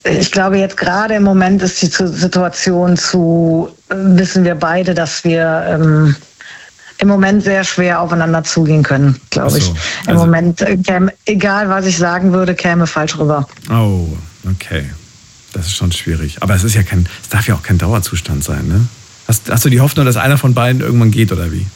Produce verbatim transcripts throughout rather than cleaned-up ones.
ich glaube, jetzt gerade im Moment ist die Situation zu, wissen wir beide, dass wir ähm, im Moment sehr schwer aufeinander zugehen können, glaube ich. So, also Im Moment, äh, käme, egal was ich sagen würde, käme falsch rüber. Oh, okay. Das ist schon schwierig. Aber es ist ja kein, es darf ja auch kein Dauerzustand sein, ne? Hast, hast du die Hoffnung, dass einer von beiden irgendwann geht, oder wie?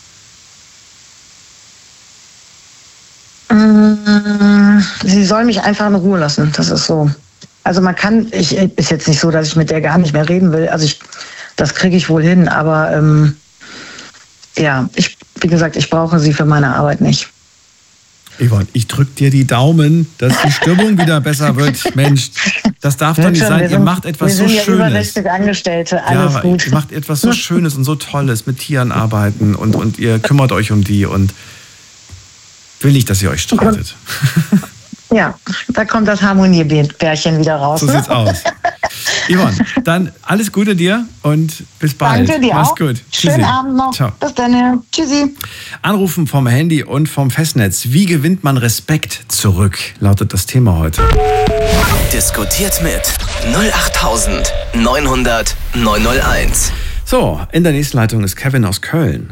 Sie soll mich einfach in Ruhe lassen, das ist so. Also man kann, ich ist jetzt nicht so, dass ich mit der gar nicht mehr reden will. Also ich, das kriege ich wohl hin, aber ähm, ja, ich, wie gesagt, ich brauche sie für meine Arbeit nicht. Yvonne, ich drücke dir die Daumen, dass die Stimmung wieder besser wird. Mensch, das darf doch nicht schon, sein. Ihr sind, macht etwas so Schönes. Wir sind ja über sechzig Angestellte, alles ja, gut. Ihr macht etwas so Schönes und so Tolles, mit Tieren arbeiten und, und ihr kümmert euch um die und will nicht, dass ihr euch streitet. Ja, da kommt das Harmoniebärchen wieder raus. So sieht's aus. Yvonne, dann alles Gute dir und bis bald. Danke dir Mach's auch. gut. Schönen Tschüssi. Abend noch. Ciao. Bis dann. Tschüssi. Anrufen vom Handy und vom Festnetz. Wie gewinnt man Respekt zurück? Lautet das Thema heute. Diskutiert mit null acht neun null null neun null eins. So, in der nächsten Leitung ist Kevin aus Köln.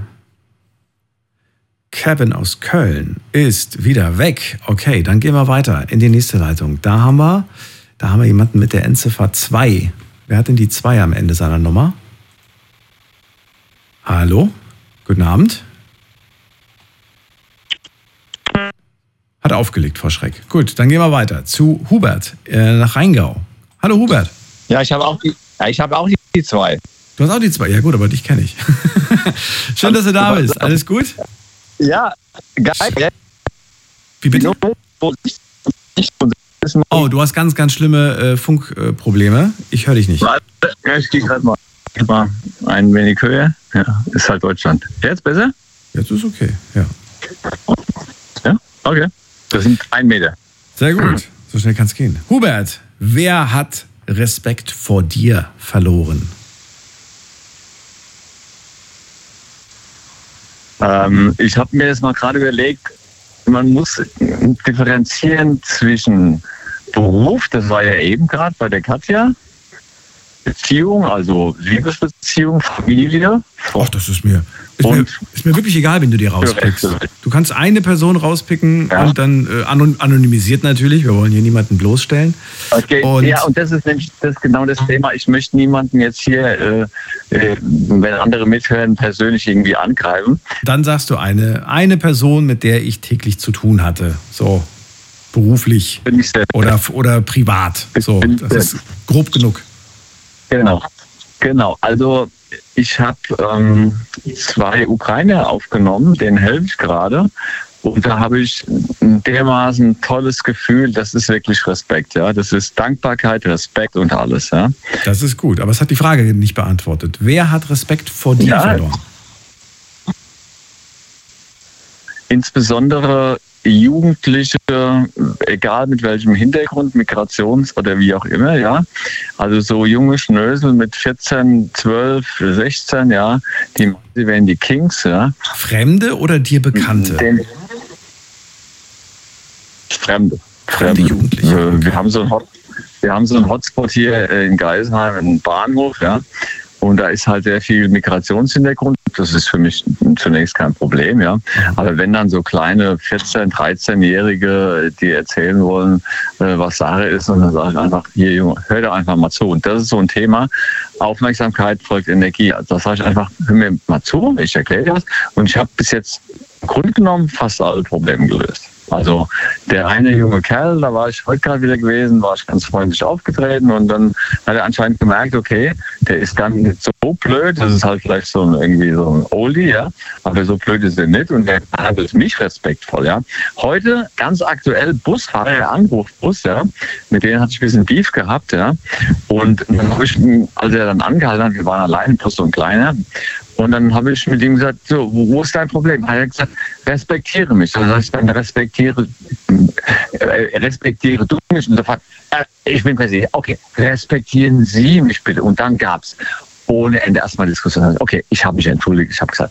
Kevin aus Köln ist wieder weg. Okay, dann gehen wir weiter in die nächste Leitung. Da haben wir, da haben wir jemanden mit der Endziffer zwei. Wer hat denn die zwei am Ende seiner Nummer? Hallo? Guten Abend. Hat aufgelegt vor Schreck. Gut, dann gehen wir weiter zu Hubert äh, nach Rheingau. Hallo Hubert. Ja, ich habe auch die, ja, ich habe auch die, die zwei. Du hast auch die zwei. Ja gut, aber dich kenne ich. Schön, dass du da bist. Alles gut? Ja, geil. Wie bitte? Oh, du hast ganz, ganz schlimme äh, Funkprobleme. Äh, ich höre dich nicht. Ich gehe gerade mal ein wenig höher. Ja, ist halt Deutschland. Jetzt besser? Jetzt ist okay, ja. Ja, okay. Das sind ein Meter. Sehr gut. So schnell kann es gehen. Hubert, wer hat Respekt vor dir verloren? Ähm, ich habe mir jetzt mal gerade überlegt, man muss differenzieren zwischen Beruf, das war ja eben gerade bei der Katja, Beziehung, also Liebesbeziehung, Familie. Ach, das ist mir, ist mir, ist mir wirklich egal, wenn du dir rauspickst. Du kannst eine Person rauspicken ja. und dann äh, anonymisiert natürlich, wir wollen hier niemanden bloßstellen. Okay, und ja, und das ist nämlich das ist genau das Thema. Ich möchte niemanden jetzt hier, äh, äh, wenn andere mithören, persönlich irgendwie angreifen. Dann sagst du eine, eine Person, mit der ich täglich zu tun hatte, so beruflich oder, oder privat. So, das ist grob genug. Genau, genau. Also ich habe ähm, zwei Ukrainer aufgenommen, denen helfe ich gerade. Und da habe ich ein dermaßen tolles Gefühl, das ist wirklich Respekt. Ja, das ist Dankbarkeit, Respekt und alles. Ja, das ist gut. Aber es hat die Frage nicht beantwortet. Wer hat Respekt vor dir ja, verloren? Insbesondere Jugendliche, egal mit welchem Hintergrund, Migrations- oder wie auch immer, ja. Also so junge Schnösel mit vierzehn, zwölf, sechzehn, ja, die, die wären die Kings, ja. Fremde oder dir Bekannte? Den, Fremde. Fremde Jugendliche. Wir haben so ein Hot, wir haben so einen Hotspot hier in Geisenheim, einen Bahnhof, ja. Und da ist halt sehr viel Migrationshintergrund. Das ist für mich zunächst kein Problem, ja. Aber wenn dann so kleine vierzehn-, dreizehnjährige, die erzählen wollen, was Sache ist, und dann sage ich einfach, hier Junge, hör doch einfach mal zu. Und das ist so ein Thema. Aufmerksamkeit folgt Energie. Also das sage ich einfach, hör mir mal zu, ich erkläre dir das. Und ich habe bis jetzt im Grunde genommen fast alle Probleme gelöst. Also der eine junge Kerl, da war ich heute gerade wieder gewesen, war ich ganz freundlich aufgetreten und dann hat er anscheinend gemerkt, okay, der ist gar nicht so blöd, das ist halt vielleicht so ein, irgendwie so ein Oldie, ja, aber so blöd ist er nicht und der handelt mich respektvoll, ja. Heute ganz aktuell Busfahrer, Anrufbus, ja, mit denen hatte ich ein bisschen Beef gehabt, ja, und dann habe ich, als er dann angehalten hat, wir waren allein, plus so ein kleiner, und dann habe ich mit ihm gesagt, so, wo ist dein Problem? Er hat gesagt, respektiere mich. Das heißt, dann respektiere, äh, respektiere du mich. Und sofort, äh, ich bin Präsident. Okay, respektieren Sie mich bitte. Und dann gab es ohne Ende erstmal Diskussion. Okay, ich habe mich entschuldigt. Ich habe gesagt,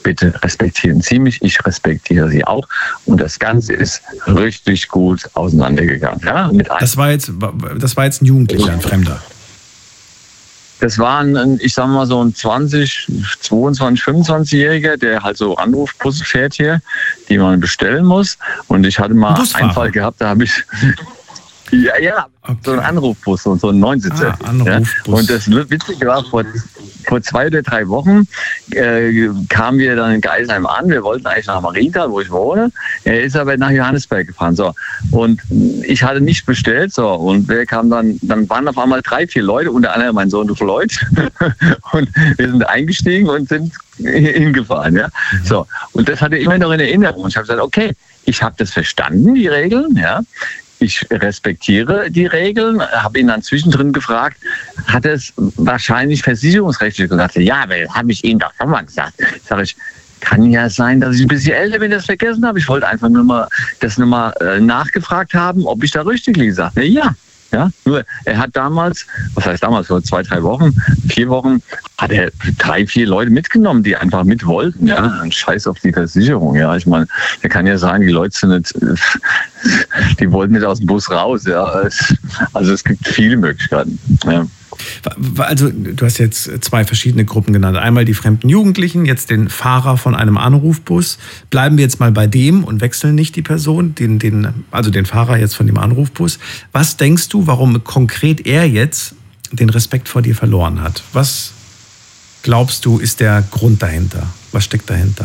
bitte respektieren Sie mich, ich respektiere Sie auch. Und das Ganze ist richtig gut auseinandergegangen. Ja, mit das, war jetzt, das war jetzt ein Jugendlicher, ein Fremder. Das war ein, ich sag mal so ein zwanzig, zweiundzwanzig, fünfundzwanzigjähriger, der halt so Anrufbusse fährt hier, die man bestellen muss. Und ich hatte mal einen Fall gehabt, da habe ich... Ja, ja, okay. So ein Anrufbus, so ein Neunsitzer. Ah, Anrufbus. Ja. Und das Witzige war, vor, vor zwei oder drei Wochen äh, kamen wir dann in Geisenheim an. Wir wollten eigentlich nach Marienthal, wo ich wohne. Er ist aber nach Johannesberg gefahren. So. Und ich hatte nicht bestellt. So. Und wir kamen dann, dann waren auf einmal drei, vier Leute, unter anderem mein Sohn Floyd. Und wir sind eingestiegen und sind hingefahren. Ja? Mhm. So. Und das hatte ich immer noch in Erinnerung. Ich habe gesagt, okay, ich habe das verstanden, die Regeln, ja. Ich respektiere die Regeln, habe ihn dann zwischendrin gefragt, hat es wahrscheinlich versicherungsrechtlich gesagt? Ja, aber das habe ich Ihnen doch schon mal gesagt. Sag ich, kann ja sein, dass ich ein bisschen älter bin, das vergessen habe. Ich wollte einfach nur mal das nochmal äh, nachgefragt haben, ob ich da richtig liege. Sagte ja. Ja, nur er hat damals, was heißt damals, vor zwei, drei Wochen, vier Wochen, hat er drei, vier Leute mitgenommen, die einfach mit wollten. Ja, ein Scheiß auf die Versicherung. Ja, ich meine, er kann ja sagen, die Leute sind nicht, die wollten nicht aus dem Bus raus. Ja, also es gibt viele Möglichkeiten. Ja. Also du hast jetzt zwei verschiedene Gruppen genannt. Einmal die fremden Jugendlichen, jetzt den Fahrer von einem Anrufbus. Bleiben wir jetzt mal bei dem und wechseln nicht die Person, den, den, also den Fahrer jetzt von dem Anrufbus. Was denkst du, warum konkret er jetzt den Respekt vor dir verloren hat? Was glaubst du, ist der Grund dahinter? Was steckt dahinter?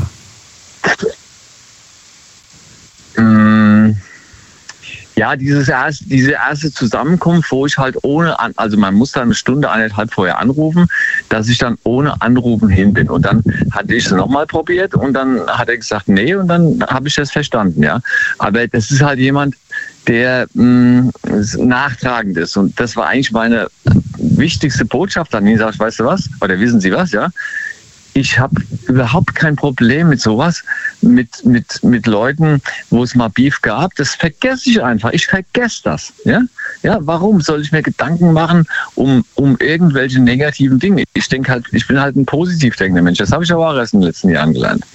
Mm. Ja, dieses erste, diese erste Zusammenkunft, wo ich halt ohne, also man muss dann eine Stunde, eineinhalb vorher anrufen, dass ich dann ohne Anrufen hin bin. Und dann hatte ich es nochmal probiert und dann hat er gesagt, nee, und dann habe ich das verstanden, ja. Aber das ist halt jemand, der mh, nachtragend ist. Und das war eigentlich meine wichtigste Botschaft an ihn. Sag ich, weißt du was? Oder wissen Sie was, ja? Ich habe überhaupt kein Problem mit sowas, mit, mit, mit Leuten, wo es mal Beef gab. Das vergesse ich einfach. Ich vergesse das. Ja? Ja, warum soll ich mir Gedanken machen um, um irgendwelche negativen Dinge? Ich denke halt, ich bin halt ein positiv denkender Mensch. Das habe ich aber auch erst in den letzten Jahren gelernt.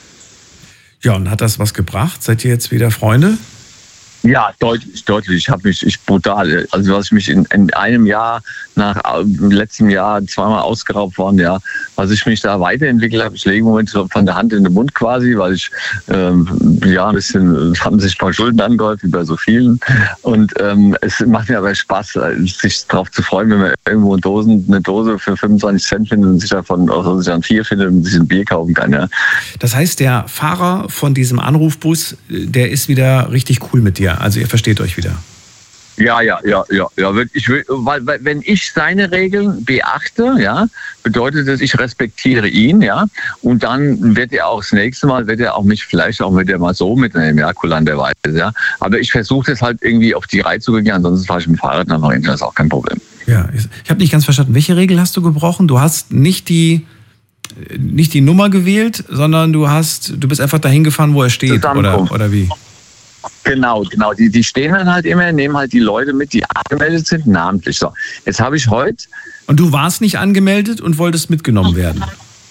Ja, und hat das was gebracht? Seid ihr jetzt wieder Freunde? Ja, deutlich, deutlich. Ich habe mich, ich brutal, also was ich mich in, in einem Jahr nach im letzten Jahr zweimal ausgeraubt worden, ja, was ich mich da weiterentwickelt habe. Ich lege im Moment so von der Hand in den Mund quasi, weil ich ähm, ja ein bisschen, haben sich ein paar Schulden angehäuft, wie bei so vielen. Und ähm, es macht mir aber Spaß, sich darauf zu freuen, wenn man irgendwo eine Dose, eine Dose für fünfundzwanzig Cent findet und sich davon, also sich dann vier findet und sich ein Bier kaufen kann. Ja. Das heißt, der Fahrer von diesem Anrufbus, der ist wieder richtig cool mit dir. Also ihr versteht euch wieder. Ja, ja, ja, ja, ja. Ich will, weil, weil wenn ich seine Regeln beachte, ja, bedeutet das, ich respektiere ihn, ja, und dann wird er auch das nächste Mal, wird er auch mich vielleicht auch mit der mal so mitnehmen, ja, kulanterweise, ja. Aber ich versuche das halt irgendwie auf die Reihe zu gehen, ansonsten fahre ich mit dem Fahrrad nach Marienthal, das ist auch kein Problem. Ja, ich habe nicht ganz verstanden, welche Regel hast du gebrochen? Du hast nicht die nicht die Nummer gewählt, sondern du hast, du bist einfach dahin gefahren, wo er steht, oder, oder wie? Genau, genau. Die, die stehen dann halt immer, nehmen halt die Leute mit, die angemeldet sind, namentlich. So, jetzt habe ich heute... Und du warst nicht angemeldet und wolltest mitgenommen werden?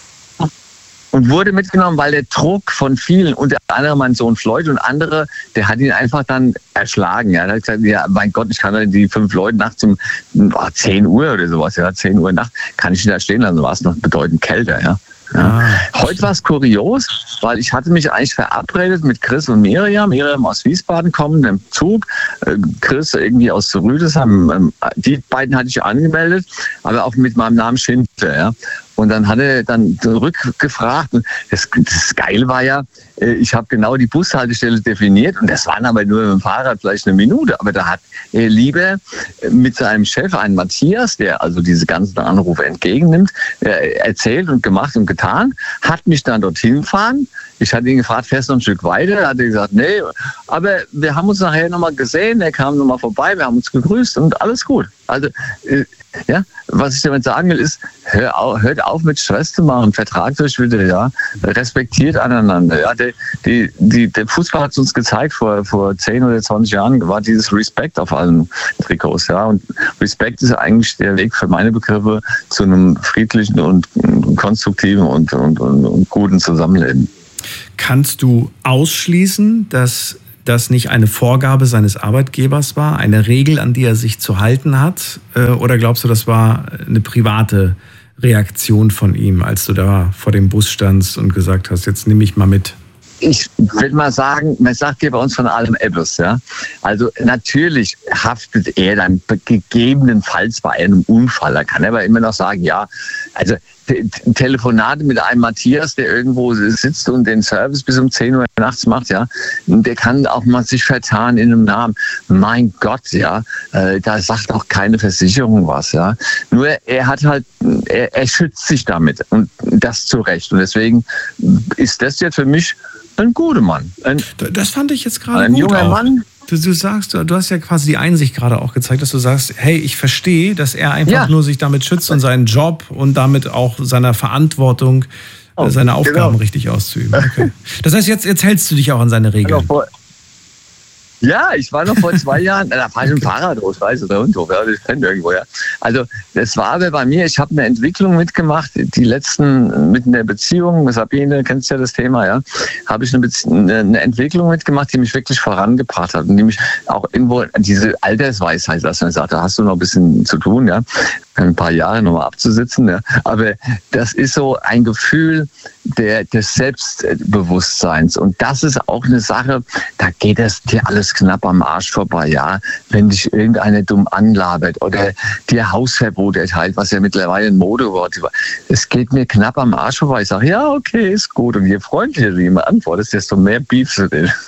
Und wurde mitgenommen, weil der Druck von vielen, unter anderem mein Sohn Floyd und andere, der hat ihn einfach dann erschlagen. Ja. Er hat gesagt, ja, mein Gott, ich kann da die fünf Leute nachts um oh, zehn Uhr oder sowas, ja, zehn Uhr Nacht, kann ich nicht da stehen lassen, war es noch bedeutend kälter, ja. Ja. Ah. Heute war es kurios, weil ich hatte mich eigentlich verabredet mit Chris und Miriam. Miriam aus Wiesbaden kommen im Zug, Chris irgendwie aus Rüdesheim. Die beiden hatte ich angemeldet, aber auch mit meinem Namen Schindler. Ja. Und dann hat er dann zurückgefragt. Das, das Geile war ja, ich habe genau die Bushaltestelle definiert und das waren aber nur mit dem Fahrrad vielleicht eine Minute. Aber da hat er lieber mit seinem Chef, einen Matthias, der also diese ganzen Anrufe entgegennimmt, erzählt und gemacht und getan, hat mich dann dorthin fahren, Ich hatte ihn gefragt, fährst du ein Stück weiter? Da hat er gesagt, nee, aber wir haben uns nachher nochmal gesehen, er kam nochmal vorbei, wir haben uns gegrüßt und alles gut. Also, äh, ja, was ich damit sagen will, ist, hör auf, hört auf mit Stress zu machen, vertragt euch wieder, ja, respektiert aneinander, ja. Die, die, die, der Fußball hat es uns gezeigt, vor, vor zehn oder zwanzig Jahren war dieses Respekt auf allen Trikots, ja. Und Respekt ist eigentlich der Weg für meine Begriffe zu einem friedlichen und konstruktiven und, und, und, und guten Zusammenleben. Kannst du ausschließen, dass das nicht eine Vorgabe seines Arbeitgebers war, eine Regel, an die er sich zu halten hat? Oder glaubst du, das war eine private Reaktion von ihm, als du da vor dem Bus standst und gesagt hast, jetzt nehme ich mal mit? Ich will mal sagen, man sagt hier bei uns von allem etwas, ja. Also natürlich haftet er dann gegebenenfalls bei einem Unfall. Da kann er aber immer noch sagen, ja, also Telefonate mit einem Matthias, der irgendwo sitzt und den Service bis um zehn Uhr nachts macht, ja, der kann auch mal sich vertan in einem Namen. Mein Gott, ja, äh, da sagt auch keine Versicherung was, ja. Nur er hat halt, er, er schützt sich damit und das zu Recht. Und deswegen ist das jetzt für mich ein guter Mann. Ein, das fand ich jetzt gerade ein gut junger auch. Mann. Du, du sagst, du hast ja quasi die Einsicht gerade auch gezeigt, dass du sagst, hey, ich verstehe, dass er einfach ja. nur sich damit schützt und seinen Job und damit auch seiner Verantwortung, oh, seine Aufgaben genau. richtig auszuüben. Okay. Das heißt, jetzt, jetzt hältst du dich auch an seine Regeln. Ja, ich war noch vor zwei Jahren, da fahre ich ein Fahrrad los, weiß oder Hundhof, ja, das kennt irgendwo, ja. Also, das war aber bei mir, ich habe eine Entwicklung mitgemacht, die letzten, mit der Beziehung, Sabine, kennst ja das Thema, ja, habe ich eine, Bezie- eine Entwicklung mitgemacht, die mich wirklich vorangebracht hat und die mich auch irgendwo, diese Altersweisheit, dass man sagt, da hast du noch ein bisschen zu tun, ja, ein paar Jahre nochmal abzusitzen, ja. Aber das ist so ein Gefühl der, des Selbstbewusstseins. Und das ist auch eine Sache, da geht es dir alles knapp am Arsch vorbei, ja. Wenn dich irgendeiner dumm anlabert oder dir Hausverbot erteilt, was ja mittlerweile ein Modewort ist. Es geht mir knapp am Arsch vorbei. Ich sage, ja, okay, ist gut. Und je freundlicher du jemand antwortest, desto mehr beefst du den.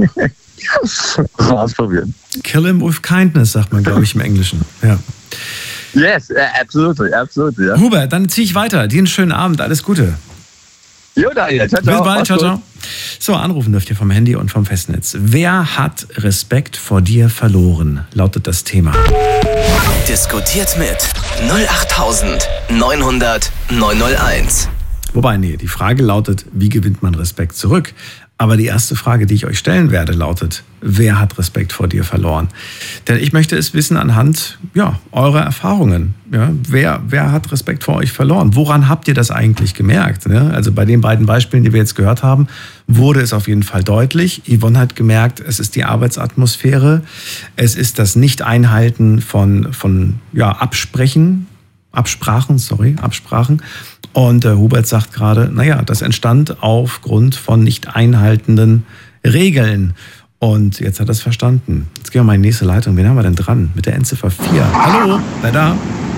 Ausprobieren. Kill him with kindness, sagt man, glaube ich, im Englischen. Ja. Yes, absolut, absolut. Ja. Hubert, dann ziehe ich weiter. Dir einen schönen Abend, alles Gute. Jo, danke. Ciao, ciao. Bis bald, ciao, ciao. So, anrufen dürft ihr vom Handy und vom Festnetz. Wer hat Respekt vor dir verloren? Lautet das Thema. Diskutiert mit null acht neun null null neun null eins. Wobei, nee, die Frage lautet, wie gewinnt man Respekt zurück? Aber die erste Frage, die ich euch stellen werde, lautet, wer hat Respekt vor dir verloren? Denn ich möchte es wissen anhand ja, eurer Erfahrungen. Ja, wer, wer hat Respekt vor euch verloren? Woran habt ihr das eigentlich gemerkt? Ne? Also bei den beiden Beispielen, die wir jetzt gehört haben, wurde es auf jeden Fall deutlich. Yvonne hat gemerkt, es ist die Arbeitsatmosphäre, es ist das Nicht-Einhalten von, von ja, Absprechen, Absprachen, sorry, Absprachen. Und äh, Hubert sagt gerade, naja, das entstand aufgrund von nicht einhaltenden Regeln. Und jetzt hat er es verstanden. Jetzt gehen wir mal in die nächste Leitung. Wen haben wir denn dran? Mit der Endziffer vier. Hallo, wer da?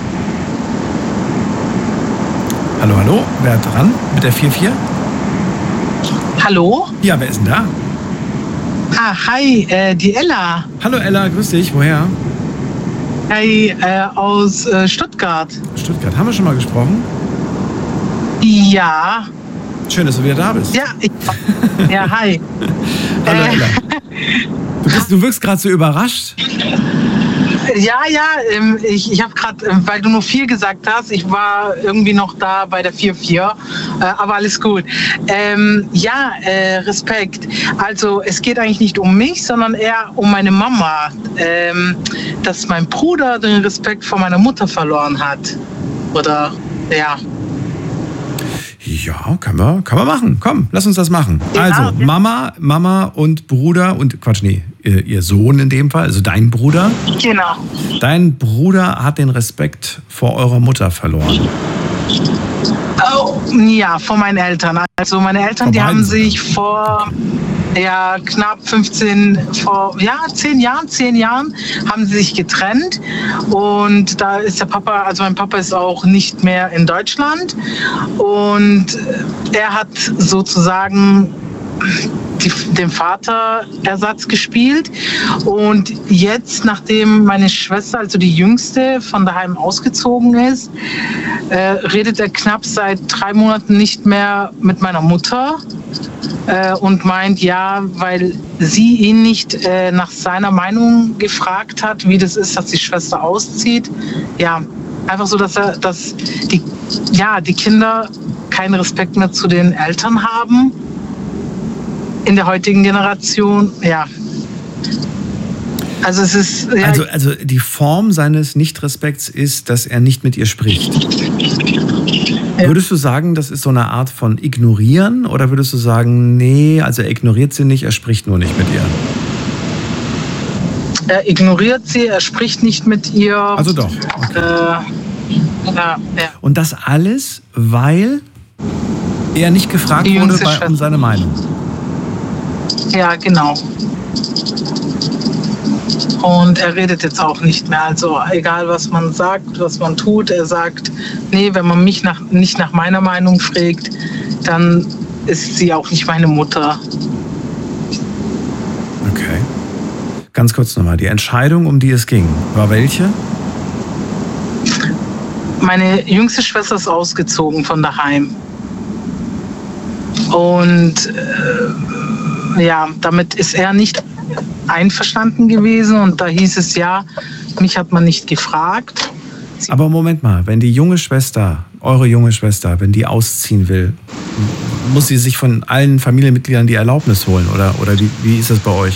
Hallo, hallo, wer dran? Mit der vier vier? Hallo? Ja, wer ist denn da? Ah, hi, äh, die Ella. Hallo Ella, grüß dich. Woher? Hi, äh, aus äh, Stuttgart. Stuttgart, haben wir schon mal gesprochen? Ja. Schön, dass du wieder da bist. Ja, ich, ja hi. Hallo Ella. Du, bist, du wirkst gerade so überrascht. Ja, ja, ähm, ich, ich habe gerade, ähm, weil du nur vier gesagt hast, ich war irgendwie noch da bei der vier vier, äh, aber alles gut. Ähm, ja, äh, Respekt. Also es geht eigentlich nicht um mich, sondern eher um meine Mama, ähm, dass mein Bruder den Respekt vor meiner Mutter verloren hat. Oder, ja. Ja, können wir, können wir machen. Komm, lass uns das machen. Ja, also, ja. Mama, Mama und Bruder und, Quatsch, nee, ihr, ihr Sohn in dem Fall, also dein Bruder. Genau. Dein Bruder hat den Respekt vor eurer Mutter verloren. Oh, ja, vor meinen Eltern. Also meine Eltern, vor die haben sich vor ja, knapp fünfzehn, vor ja, zehn Jahren, zehn Jahren haben sie sich getrennt. Und da ist der Papa, also mein Papa ist auch nicht mehr in Deutschland. Und er hat sozusagen die, dem Vater Ersatz gespielt. Und jetzt, nachdem meine Schwester, also die Jüngste, von daheim ausgezogen ist, äh, redet er knapp seit drei Monaten nicht mehr mit meiner Mutter äh, und meint, ja, weil sie ihn nicht äh, nach seiner Meinung gefragt hat, wie das ist, dass die Schwester auszieht. Ja, einfach so, dass er, dass die, ja, die Kinder keinen Respekt mehr zu den Eltern haben. In der heutigen Generation, ja. Also es ist. Ja, also, also die Form seines Nichtrespekts ist, dass er nicht mit ihr spricht. Ja. Würdest du sagen, das ist so eine Art von Ignorieren? Oder würdest du sagen, nee, also er ignoriert sie nicht, er spricht nur nicht mit ihr? Er ignoriert sie, er spricht nicht mit ihr. Also doch. Okay. Äh, ja, ja. Und das alles, weil er nicht gefragt wurde bei, um seine Meinung. Ja, genau. Und er redet jetzt auch nicht mehr. Also egal, was man sagt, was man tut, er sagt, nee, wenn man mich nach, nicht nach meiner Meinung fragt, dann ist sie auch nicht meine Mutter. Okay. Ganz kurz nochmal, die Entscheidung, um die es ging, war welche? Meine jüngste Schwester ist ausgezogen von daheim. Und äh, ja, damit ist er nicht einverstanden gewesen. Und da hieß es, ja, mich hat man nicht gefragt. Sie Aber Moment mal, wenn die junge Schwester, eure junge Schwester, wenn die ausziehen will, muss sie sich von allen Familienmitgliedern die Erlaubnis holen? Oder, oder wie, wie ist das bei euch?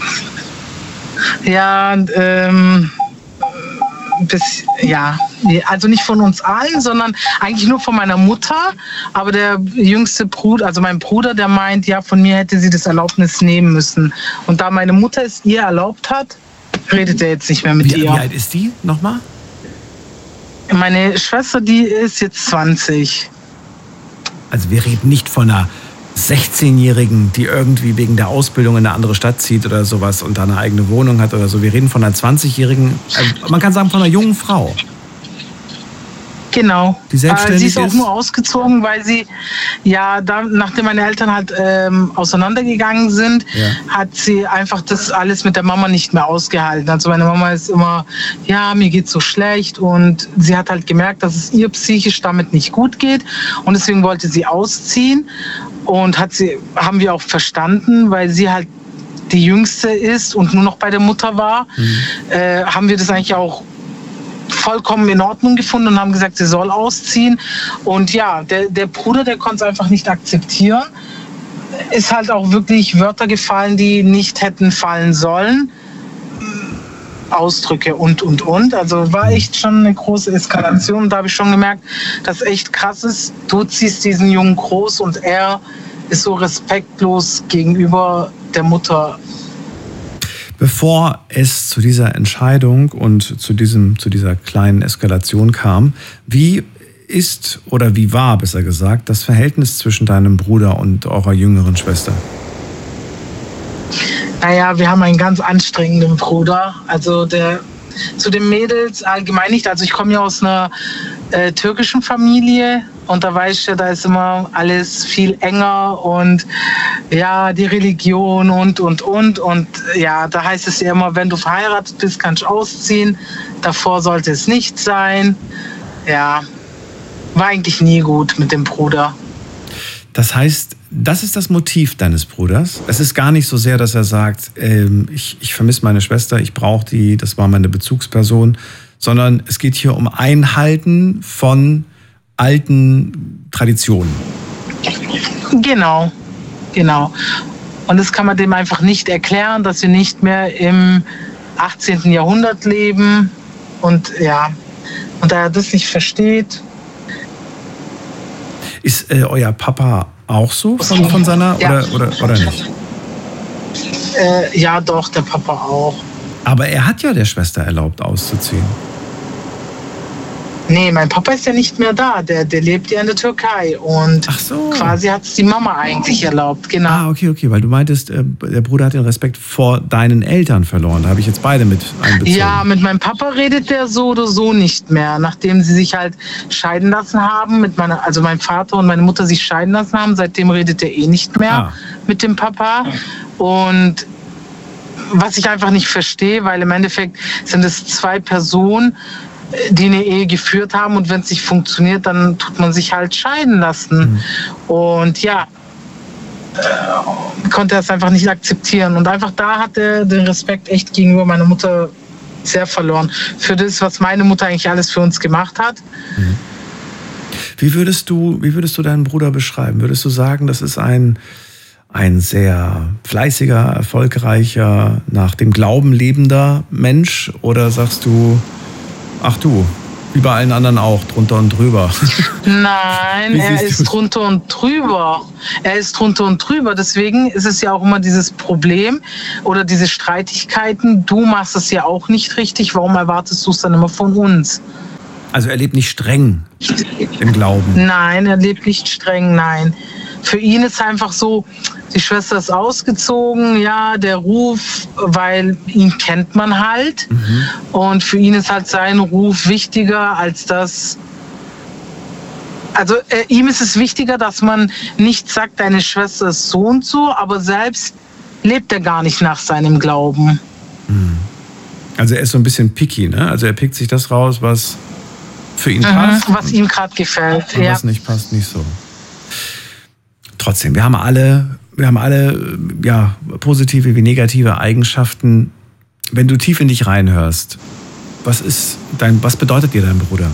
Ja, ähm, bis, ja, also nicht von uns allen, sondern eigentlich nur von meiner Mutter. Aber der jüngste Bruder, also mein Bruder, der meint, ja, von mir hätte sie das Erlaubnis nehmen müssen. Und da meine Mutter es ihr erlaubt hat, redet er jetzt nicht mehr mit wie, ihr. Wie alt ist die nochmal? Meine Schwester, die ist jetzt zwanzig. Also wir reden nicht von einer sechzehnjährigen, die irgendwie wegen der Ausbildung in eine andere Stadt zieht oder sowas und da eine eigene Wohnung hat oder so. Wir reden von einer zwanzigjährigen, man kann sagen von einer jungen Frau. Genau. Die selbstständig äh, sie ist auch ist. nur ausgezogen, weil sie, ja, da, nachdem meine Eltern halt ähm, auseinandergegangen sind, ja. hat sie einfach das alles mit der Mama nicht mehr ausgehalten. Also meine Mama ist immer, ja, mir geht's so schlecht und sie hat halt gemerkt, dass es ihr psychisch damit nicht gut geht und deswegen wollte sie ausziehen und hat sie, haben wir auch verstanden, weil sie halt die Jüngste ist und nur noch bei der Mutter war, mhm. äh, haben wir das eigentlich auch vollkommen in Ordnung gefunden und haben gesagt, sie soll ausziehen. Und ja, der, der Bruder, der konnte es einfach nicht akzeptieren. Ist halt auch wirklich Wörter gefallen, die nicht hätten fallen sollen. Ausdrücke und, und, und. Also war echt schon eine große Eskalation. Da habe ich schon gemerkt, dass echt krass ist. Du ziehst diesen Jungen groß und er ist so respektlos gegenüber der Mutter. Bevor es zu dieser Entscheidung und zu, diesem, zu dieser kleinen Eskalation kam, wie ist oder wie war, besser gesagt, das Verhältnis zwischen deinem Bruder und eurer jüngeren Schwester? Naja, wir haben einen ganz anstrengenden Bruder. Also der zu den Mädels allgemein nicht. Also ich komme ja aus einer äh, türkischen Familie und da weiß ich ja, da ist immer alles viel enger und ja, die Religion und, und, und. Und ja, da heißt es ja immer, wenn du verheiratet bist, kannst du ausziehen. Davor sollte es nicht sein. Ja, war eigentlich nie gut mit dem Bruder. Das heißt, das ist das Motiv deines Bruders. Es ist gar nicht so sehr, dass er sagt, ähm, ich, ich vermisse meine Schwester, ich brauche die, das war meine Bezugsperson, sondern es geht hier um Einhalten von alten Traditionen. Genau, genau. Und das kann man dem einfach nicht erklären, dass wir nicht mehr im achtzehnten Jahrhundert leben. Und ja, und da er das nicht versteht. Ist äh, euer Papa auch so von, von seiner ja. oder, oder, oder nicht? Äh, ja, doch, der Papa auch. Aber er hat ja der Schwester erlaubt, auszuziehen. Nee, mein Papa ist ja nicht mehr da. Der, der lebt ja in der Türkei. Und Ach so. quasi hat es die Mama eigentlich erlaubt, genau. Ah, okay, okay, weil du meintest, äh, der Bruder hat den Respekt vor deinen Eltern verloren. Da habe ich jetzt beide mit einbezogen. Ja, mit meinem Papa redet der so oder so nicht mehr. Nachdem sie sich halt scheiden lassen haben, mit meiner, also mein Vater und meine Mutter sich scheiden lassen haben, seitdem redet er eh nicht mehr ah. mit dem Papa. Und was ich einfach nicht verstehe, weil im Endeffekt sind es zwei Personen, die eine Ehe geführt haben, und wenn es nicht funktioniert, dann tut man sich halt scheiden lassen. Mhm. Und ja, äh, konnte er es einfach nicht akzeptieren. Und einfach da hat er den Respekt echt gegenüber meiner Mutter sehr verloren. Für das, was meine Mutter eigentlich alles für uns gemacht hat. Mhm. Wie würdest du, wie würdest du deinen Bruder beschreiben? Würdest du sagen, das ist ein, ein sehr fleißiger, erfolgreicher, nach dem Glauben lebender Mensch? Oder sagst du, ach du, wie bei allen anderen auch, drunter und drüber? Nein, er ist drunter und drüber. Er ist drunter und drüber. Deswegen ist es ja auch immer dieses Problem oder diese Streitigkeiten. Du machst es ja auch nicht richtig. Warum erwartest du es dann immer von uns? Also er lebt nicht streng im Glauben? Nein, er lebt nicht streng, nein. Für ihn ist einfach so, die Schwester ist ausgezogen, ja, der Ruf, weil ihn kennt man halt. Mhm. Und für ihn ist halt sein Ruf wichtiger als das. Also äh, ihm ist es wichtiger, dass man nicht sagt, deine Schwester ist so und so, aber selbst lebt er gar nicht nach seinem Glauben. Mhm. Also er ist so ein bisschen picky, ne? Also er pickt sich das raus, was für ihn passt. Mhm, was ihm gerade gefällt. Und ja. was nicht passt, nicht so. Trotzdem, wir haben alle, wir haben alle ja, positive wie negative Eigenschaften. Wenn du tief in dich reinhörst, was ist dein, was bedeutet dir dein Bruder?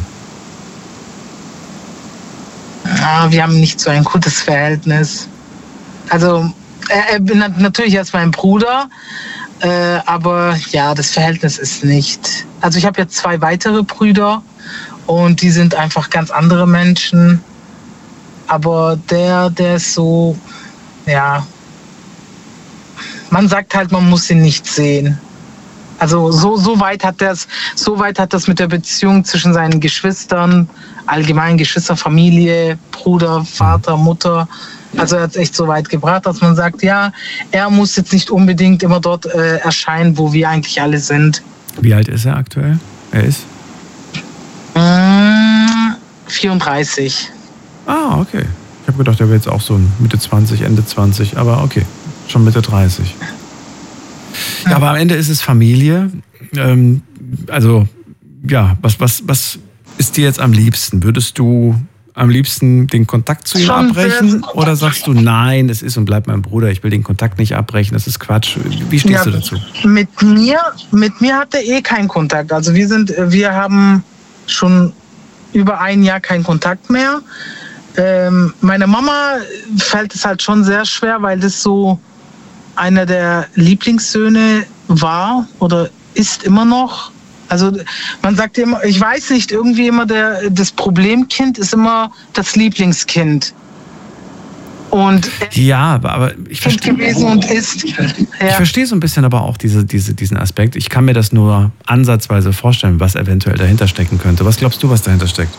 Ja, wir haben nicht so ein gutes Verhältnis. Also er, er natürlich als mein Bruder, äh, aber ja, das Verhältnis ist nicht. Also ich habe jetzt zwei weitere Brüder und die sind einfach ganz andere Menschen. Aber der, der ist so, ja, man sagt halt, man muss ihn nicht sehen. Also so, so weit hat das, so weit hat das mit der Beziehung zwischen seinen Geschwistern, allgemein Geschwister, Familie, Bruder, Vater, Mutter. Also er hat es echt so weit gebracht, dass man sagt, ja, er muss jetzt nicht unbedingt immer dort äh, erscheinen, wo wir eigentlich alle sind. Wie alt ist er aktuell? Er ist? Mmh, vierunddreißig. Ah, okay. Ich habe gedacht, er wäre jetzt auch so Mitte zwanzig, Ende zwanzig, aber okay, schon Mitte dreißig. Ja, aber am Ende ist es Familie. Ähm, also, ja, was, was, was ist dir jetzt am liebsten? Würdest du am liebsten den Kontakt zu ihm schon abbrechen? Oder sagst du, nein, es ist und bleibt mein Bruder, ich will den Kontakt nicht abbrechen, das ist Quatsch. Wie stehst ja, du dazu? Mit mir, mit mir hat er eh keinen Kontakt. Also wir sind, wir haben schon über ein Jahr keinen Kontakt mehr. Ähm, meiner Mama fällt es halt schon sehr schwer, weil das so einer der Lieblingssöhne war oder ist immer noch. Also man sagt immer, ich weiß nicht, irgendwie immer der, das Problemkind ist immer das Lieblingskind. Und ja, aber ich verstehe gewesen und ist. Ja. Ich verstehe so ein bisschen aber auch diese, diese, diesen Aspekt. Ich kann mir das nur ansatzweise vorstellen, was eventuell dahinter stecken könnte. Was glaubst du, was dahinter steckt?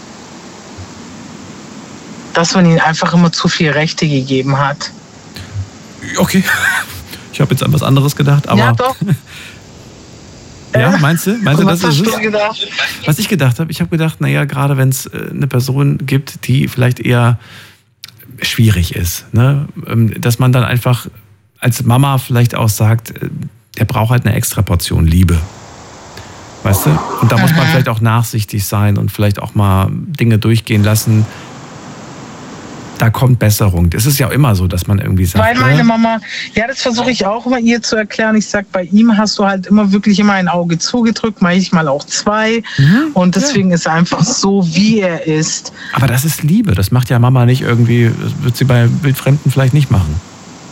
Dass man ihnen einfach immer zu viel Rechte gegeben hat. Okay, ich habe jetzt an was anderes gedacht, aber... Ja, doch. Ja, meinst du? Meinst du, was das hast ist du gedacht? Was ich gedacht habe, ich habe gedacht, naja, gerade wenn es eine Person gibt, die vielleicht eher schwierig ist, ne? Dass man dann einfach als Mama vielleicht auch sagt, der braucht halt eine extra Portion Liebe. Weißt du? Und da muss man vielleicht auch nachsichtig sein und vielleicht auch mal Dinge durchgehen lassen. Da kommt Besserung. Das ist ja auch immer so, dass man irgendwie sagt... Weil meine Mama, ja, das versuche ich auch immer ihr zu erklären. Ich sage, bei ihm hast du halt immer wirklich immer ein Auge zugedrückt, manchmal auch zwei. Mhm, und deswegen ja. ist er einfach so, wie er ist. Aber das ist Liebe. Das macht ja Mama nicht irgendwie, das wird sie bei Wildfremden vielleicht nicht machen.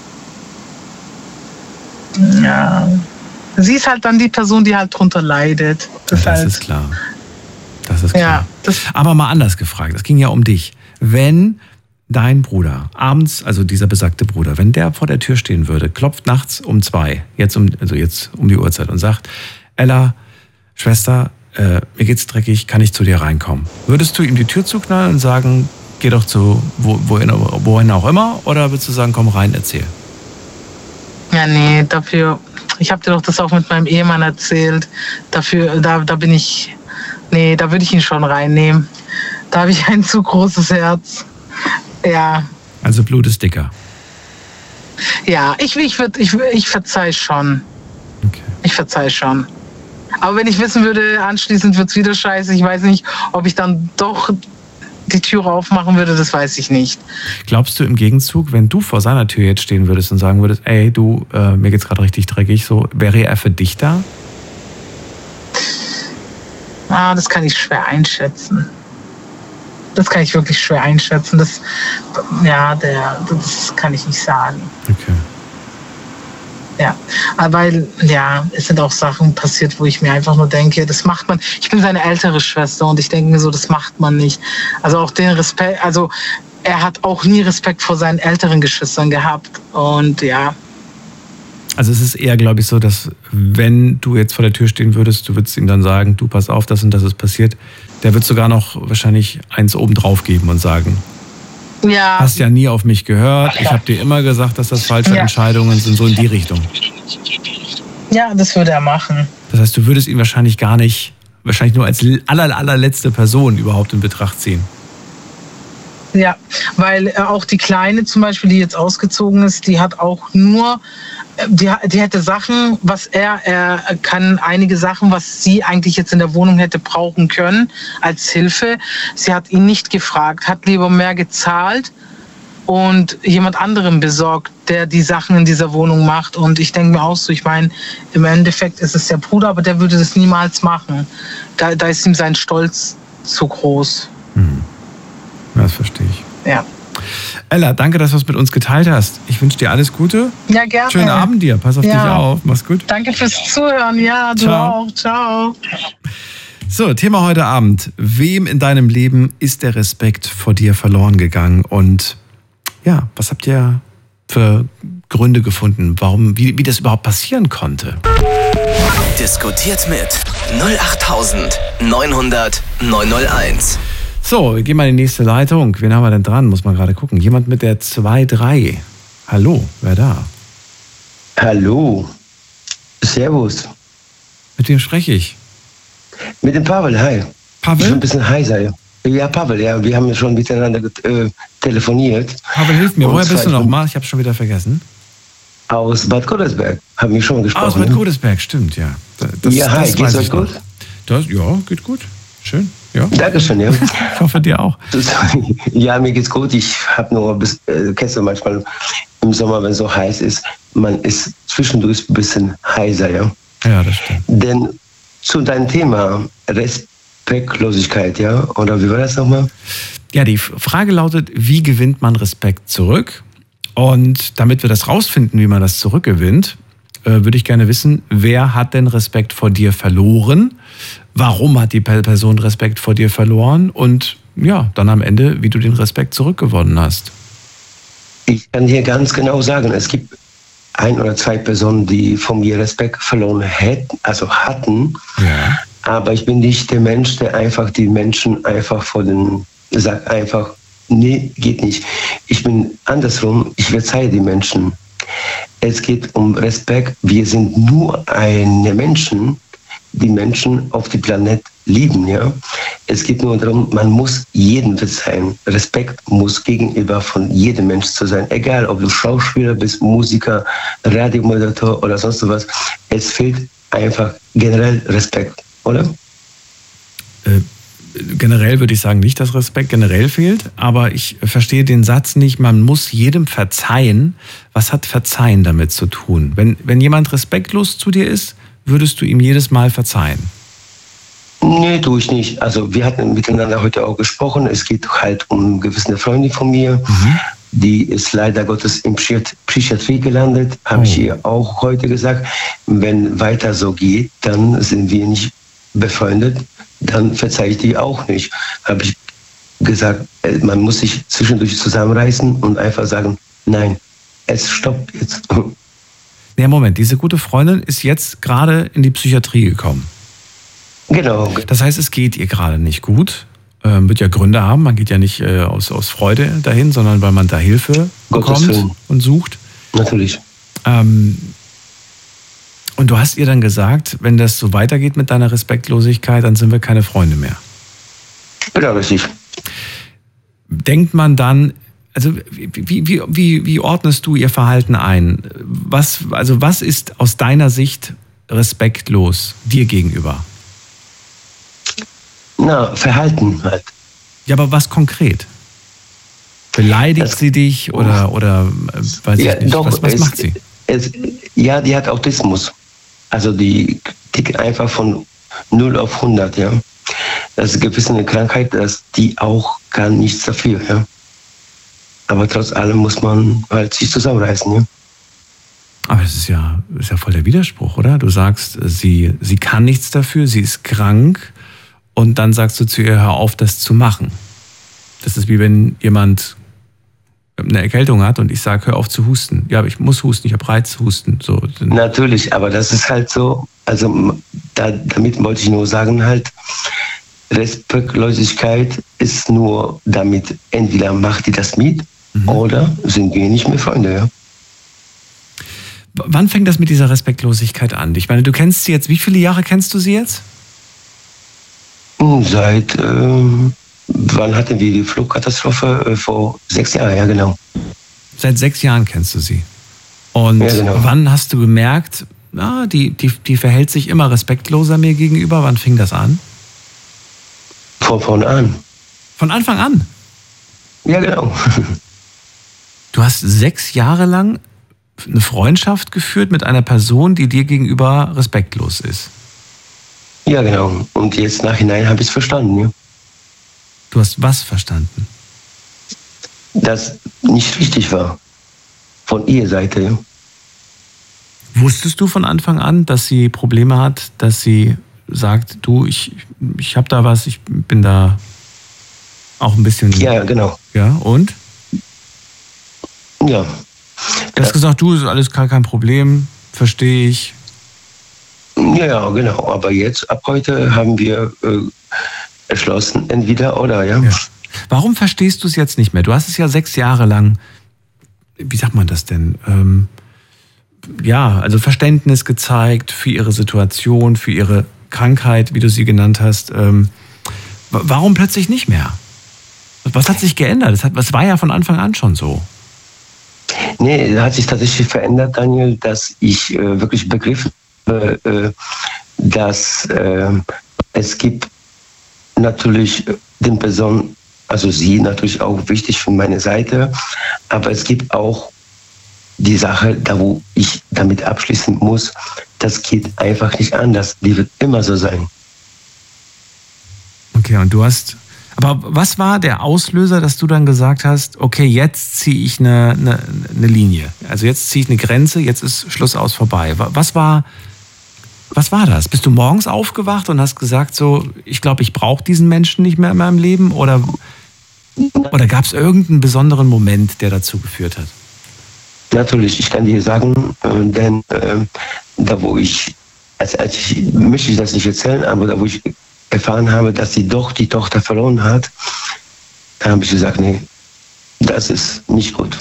Ja. Sie ist halt dann die Person, die halt drunter leidet. Das, das halt, ist klar. Das ist klar. Ja, das Aber mal anders gefragt. Es ging ja um dich. Wenn... dein Bruder, abends, also dieser besagte Bruder, wenn der vor der Tür stehen würde, klopft nachts um zwei, jetzt um, also jetzt um die Uhrzeit und sagt, Ella, Schwester, äh, mir geht's dreckig, kann ich zu dir reinkommen? Würdest du ihm die Tür zuknallen und sagen, geh doch zu wo, wohin, wohin auch immer? Oder würdest du sagen, komm rein, erzähl? Ja, nee, dafür, ich habe dir doch das auch mit meinem Ehemann erzählt. Dafür, da, da bin ich, nee, da würde ich ihn schon reinnehmen. Da habe ich ein zu großes Herz. Ja. Also Blut ist dicker. Ja, ich, ich, würd, ich, ich verzeih schon. Okay. Ich verzeih schon. Aber wenn ich wissen würde, anschließend wird es wieder scheiße, ich weiß nicht, ob ich dann doch die Türe aufmachen würde, das weiß ich nicht. Glaubst du im Gegenzug, wenn du vor seiner Tür jetzt stehen würdest und sagen würdest, ey, du, äh, mir geht's gerade richtig dreckig, so, wäre er für dich da? Ah, das kann ich schwer einschätzen. Das kann ich wirklich schwer einschätzen. Das, ja, der, das kann ich nicht sagen. Okay. Ja, weil, ja, es sind auch Sachen passiert, wo ich mir einfach nur denke, das macht man. Ich bin seine ältere Schwester und ich denke mir so, das macht man nicht. Also auch den Respekt, also er hat auch nie Respekt vor seinen älteren Geschwistern gehabt und ja. Also es ist eher, glaube ich, so, dass wenn du jetzt vor der Tür stehen würdest, du würdest ihm dann sagen, du pass auf, das und das ist passiert. Der wird sogar noch wahrscheinlich eins oben drauf geben und sagen, ja. Hast ja nie auf mich gehört. Ich habe dir immer gesagt, dass das falsche ja. Entscheidungen sind, so in die Richtung. Ja, das würde er machen. Das heißt, du würdest ihn wahrscheinlich gar nicht, wahrscheinlich nur als aller, allerletzte Person überhaupt in Betracht ziehen. Ja, weil auch die Kleine zum Beispiel, die jetzt ausgezogen ist, die hat auch nur, die, die hätte Sachen, was er, er kann einige Sachen, was sie eigentlich jetzt in der Wohnung hätte brauchen können als Hilfe. Sie hat ihn nicht gefragt, hat lieber mehr gezahlt und jemand anderem besorgt, der die Sachen in dieser Wohnung macht. Und ich denke mir auch so, ich meine, im Endeffekt ist es der Bruder, aber der würde das niemals machen. Da, da ist ihm sein Stolz zu groß. Hm. Das verstehe ich. Ja. Ella, danke, dass du es mit uns geteilt hast. Ich wünsche dir alles Gute. Ja, gerne. Schönen Abend dir. Pass auf ja. dich auf. Mach's gut. Danke fürs Zuhören. Ja, du Ciao. auch. Ciao. So, Thema heute Abend. Wem in deinem Leben ist der Respekt vor dir verloren gegangen? Und ja, was habt ihr für Gründe gefunden, warum, wie, wie das überhaupt passieren konnte? Diskutiert mit null acht neun null null neun null eins. So, wir gehen mal in die nächste Leitung. Wen haben wir denn dran? Muss man gerade gucken. Jemand mit der zwei drei. Hallo, wer da? Hallo. Servus. Mit wem spreche ich? Mit dem Pavel, hi. Pavel? Ich bin ein bisschen heiser. Ja, Pavel, ja. Wir haben schon miteinander äh, telefoniert. Pavel, hilf mir. Woher bist du noch mal? Ich habe schon wieder vergessen. Aus Bad Godesberg. Haben wir schon gesprochen. Aus Bad Godesberg, stimmt, ja. Das, ja, hi. Geht's euch gut? Das, ja, geht gut. Schön. Ja. Dankeschön, ja. Ich hoffe, dir auch. Ja, mir geht's gut. Ich habe nur, bis, äh, kennst du manchmal im Sommer, wenn es so heiß ist, man ist zwischendurch ein bisschen heiser, ja. Ja, das stimmt. Denn zu deinem Thema Respektlosigkeit, ja, oder wie war das nochmal? Ja, die Frage lautet, wie gewinnt man Respekt zurück? Und damit wir das rausfinden, wie man das zurückgewinnt, äh, würde ich gerne wissen, wer hat denn Respekt vor dir verloren? Warum hat die Person Respekt vor dir verloren? Und ja, dann am Ende, wie du den Respekt zurückgewonnen hast. Ich kann dir ganz genau sagen, es gibt ein oder zwei Personen, die von mir Respekt verloren hätten, also hatten. Ja. Aber ich bin nicht der Mensch, der einfach die Menschen einfach vor den, sagt einfach, nee, geht nicht. Ich bin andersrum, ich verzeihe die Menschen. Es geht um Respekt. Wir sind nur eine Menschen, die Menschen auf dem Planet lieben, ja. Es geht nur darum, man muss jedem verzeihen. Respekt muss gegenüber von jedem Mensch zu sein. Egal, ob du Schauspieler bist, Musiker, Radiomoderator oder sonst was. Es fehlt einfach generell Respekt, oder? Äh, generell würde ich sagen nicht, dass Respekt generell fehlt, aber ich verstehe den Satz nicht, man muss jedem verzeihen. Was hat Verzeihen damit zu tun? Wenn, wenn jemand respektlos zu dir ist, würdest du ihm jedes Mal verzeihen? Nee, tue ich nicht. Also wir hatten miteinander heute auch gesprochen. Es geht halt um eine gewisse Freundin von mir. Mhm. Die ist leider Gottes in Psychiatrie gelandet. Habe oh. ich ihr auch heute gesagt. Wenn weiter so geht, dann sind wir nicht befreundet. Dann verzeihe ich die auch nicht. Habe ich gesagt, man muss sich zwischendurch zusammenreißen und einfach sagen, nein, es stoppt jetzt. Ja, Moment, diese gute Freundin ist jetzt gerade in die Psychiatrie gekommen. Genau. Das heißt, es geht ihr gerade nicht gut. Ähm, wird ja Gründe haben. Man geht ja nicht äh, aus, aus Freude dahin, sondern weil man da Hilfe bekommt und sucht. Natürlich. Ähm, und du hast ihr dann gesagt, wenn das so weitergeht mit deiner Respektlosigkeit, dann sind wir keine Freunde mehr. Genau, richtig. Denkt man dann, also wie, wie, wie, wie ordnest du ihr Verhalten ein? Was, also was ist aus deiner Sicht respektlos dir gegenüber? Na, Verhalten halt. Ja, aber was konkret? Beleidigt das, sie dich oder, oder weiß ja, ich nicht, doch, was, was es, macht sie? Es, ja, die hat Autismus. Also die tickt einfach von null auf hundert, ja. Das ist gewiss eine Krankheit, dass die auch kann nichts dafür, ja. Aber trotz allem muss man halt sich zusammenreißen, ja. Aber das ist ja, ist ja voll der Widerspruch, oder? Du sagst, sie, sie kann nichts dafür, sie ist krank und dann sagst du zu ihr, hör auf, das zu machen. Das ist wie wenn jemand eine Erkältung hat und ich sage, hör auf zu husten. Ja, aber ich muss husten, ich habe Reizhusten. So. Natürlich, aber das ist halt so, also da, damit wollte ich nur sagen halt, Respektlosigkeit ist nur damit, entweder macht die das mit mhm. oder sind wir nicht mehr Freunde, ja. Wann fängt das mit dieser Respektlosigkeit an? Ich meine, du kennst sie jetzt, wie viele Jahre kennst du sie jetzt? Seit, ähm, wann hatten wir die Flugkatastrophe? Äh, vor sechs Jahren, ja genau. Seit sechs Jahren kennst du sie. Und ja, genau. Wann hast du gemerkt, na, die, die, die verhält sich immer respektloser mir gegenüber? Wann fing das an? Von, von an. Von Anfang an? Ja, genau. Du hast sechs Jahre lang eine Freundschaft geführt mit einer Person, die dir gegenüber respektlos ist. Ja, genau. Und jetzt nachhinein habe ich es verstanden, ja. Du hast was verstanden? Das nicht richtig war. Von ihrer Seite, ja. Wusstest du von Anfang an, dass sie Probleme hat, dass sie sagt, du, ich, ich habe da was, ich bin da auch ein bisschen... Ja, genau. Ja, und? Ja. Du hast gesagt, du, ist alles gar kein Problem, verstehe ich. Ja, ja, genau. Aber jetzt, ab heute, haben wir äh, erschlossen, entweder oder, ja. ja. Warum verstehst du es jetzt nicht mehr? Du hast es ja sechs Jahre lang, wie sagt man das denn? Ähm, ja, also Verständnis gezeigt für ihre Situation, für ihre Krankheit, wie du sie genannt hast. Ähm, warum plötzlich nicht mehr? Was hat sich geändert? Das, hat, das war ja von Anfang an schon so. Nee, da hat sich tatsächlich verändert, Daniel, dass ich äh, wirklich begriffen habe, äh, dass äh, es gibt natürlich den Personen, also sie natürlich auch wichtig für meine Seite, aber es gibt auch die Sache, da wo ich damit abschließen muss, das geht einfach nicht anders. Die wird immer so sein. Okay, und du hast... Aber was war der Auslöser, dass du dann gesagt hast, okay, jetzt ziehe ich eine, eine, eine Linie. Also jetzt ziehe ich eine Grenze, jetzt ist Schluss aus vorbei. Was war, was war das? Bist du morgens aufgewacht und hast gesagt, so, ich glaube, ich brauche diesen Menschen nicht mehr in meinem Leben? Oder, oder gab es irgendeinen besonderen Moment, der dazu geführt hat? Natürlich, ich kann dir sagen, äh, denn äh, da wo ich, also, also ich möchte ich das nicht erzählen, aber da wo ich erfahren habe, dass sie doch die Tochter verloren hat, da habe ich gesagt, nee, das ist nicht gut.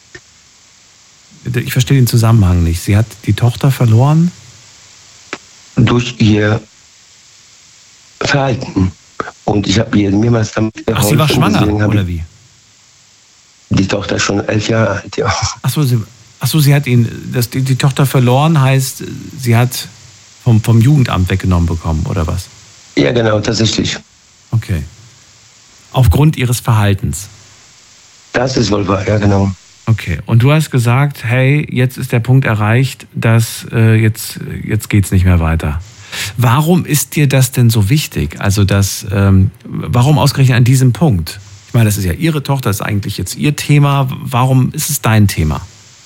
Ich verstehe den Zusammenhang nicht. Sie hat die Tochter verloren? Durch ihr Verhalten. Und ich habe ihr mehrmals damit geholfen. Ach, sie war schwanger, oder wie? Die Tochter ist schon elf Jahre alt, ja. Ach so, sie, ach so, sie hat ihn, das, die, die Tochter verloren heißt, sie hat vom, vom Jugendamt weggenommen bekommen, oder was? Ja, genau, tatsächlich. Okay. Aufgrund ihres Verhaltens? Das ist wohl wahr, ja, genau. Okay, und du hast gesagt, hey, jetzt ist der Punkt erreicht, dass äh, jetzt, jetzt geht's nicht mehr weiter. Warum ist dir das denn so wichtig? Also, das, ähm, warum ausgerechnet an diesem Punkt? Ich meine, das ist ja ihre Tochter, das ist eigentlich jetzt ihr Thema. Warum ist es dein Thema?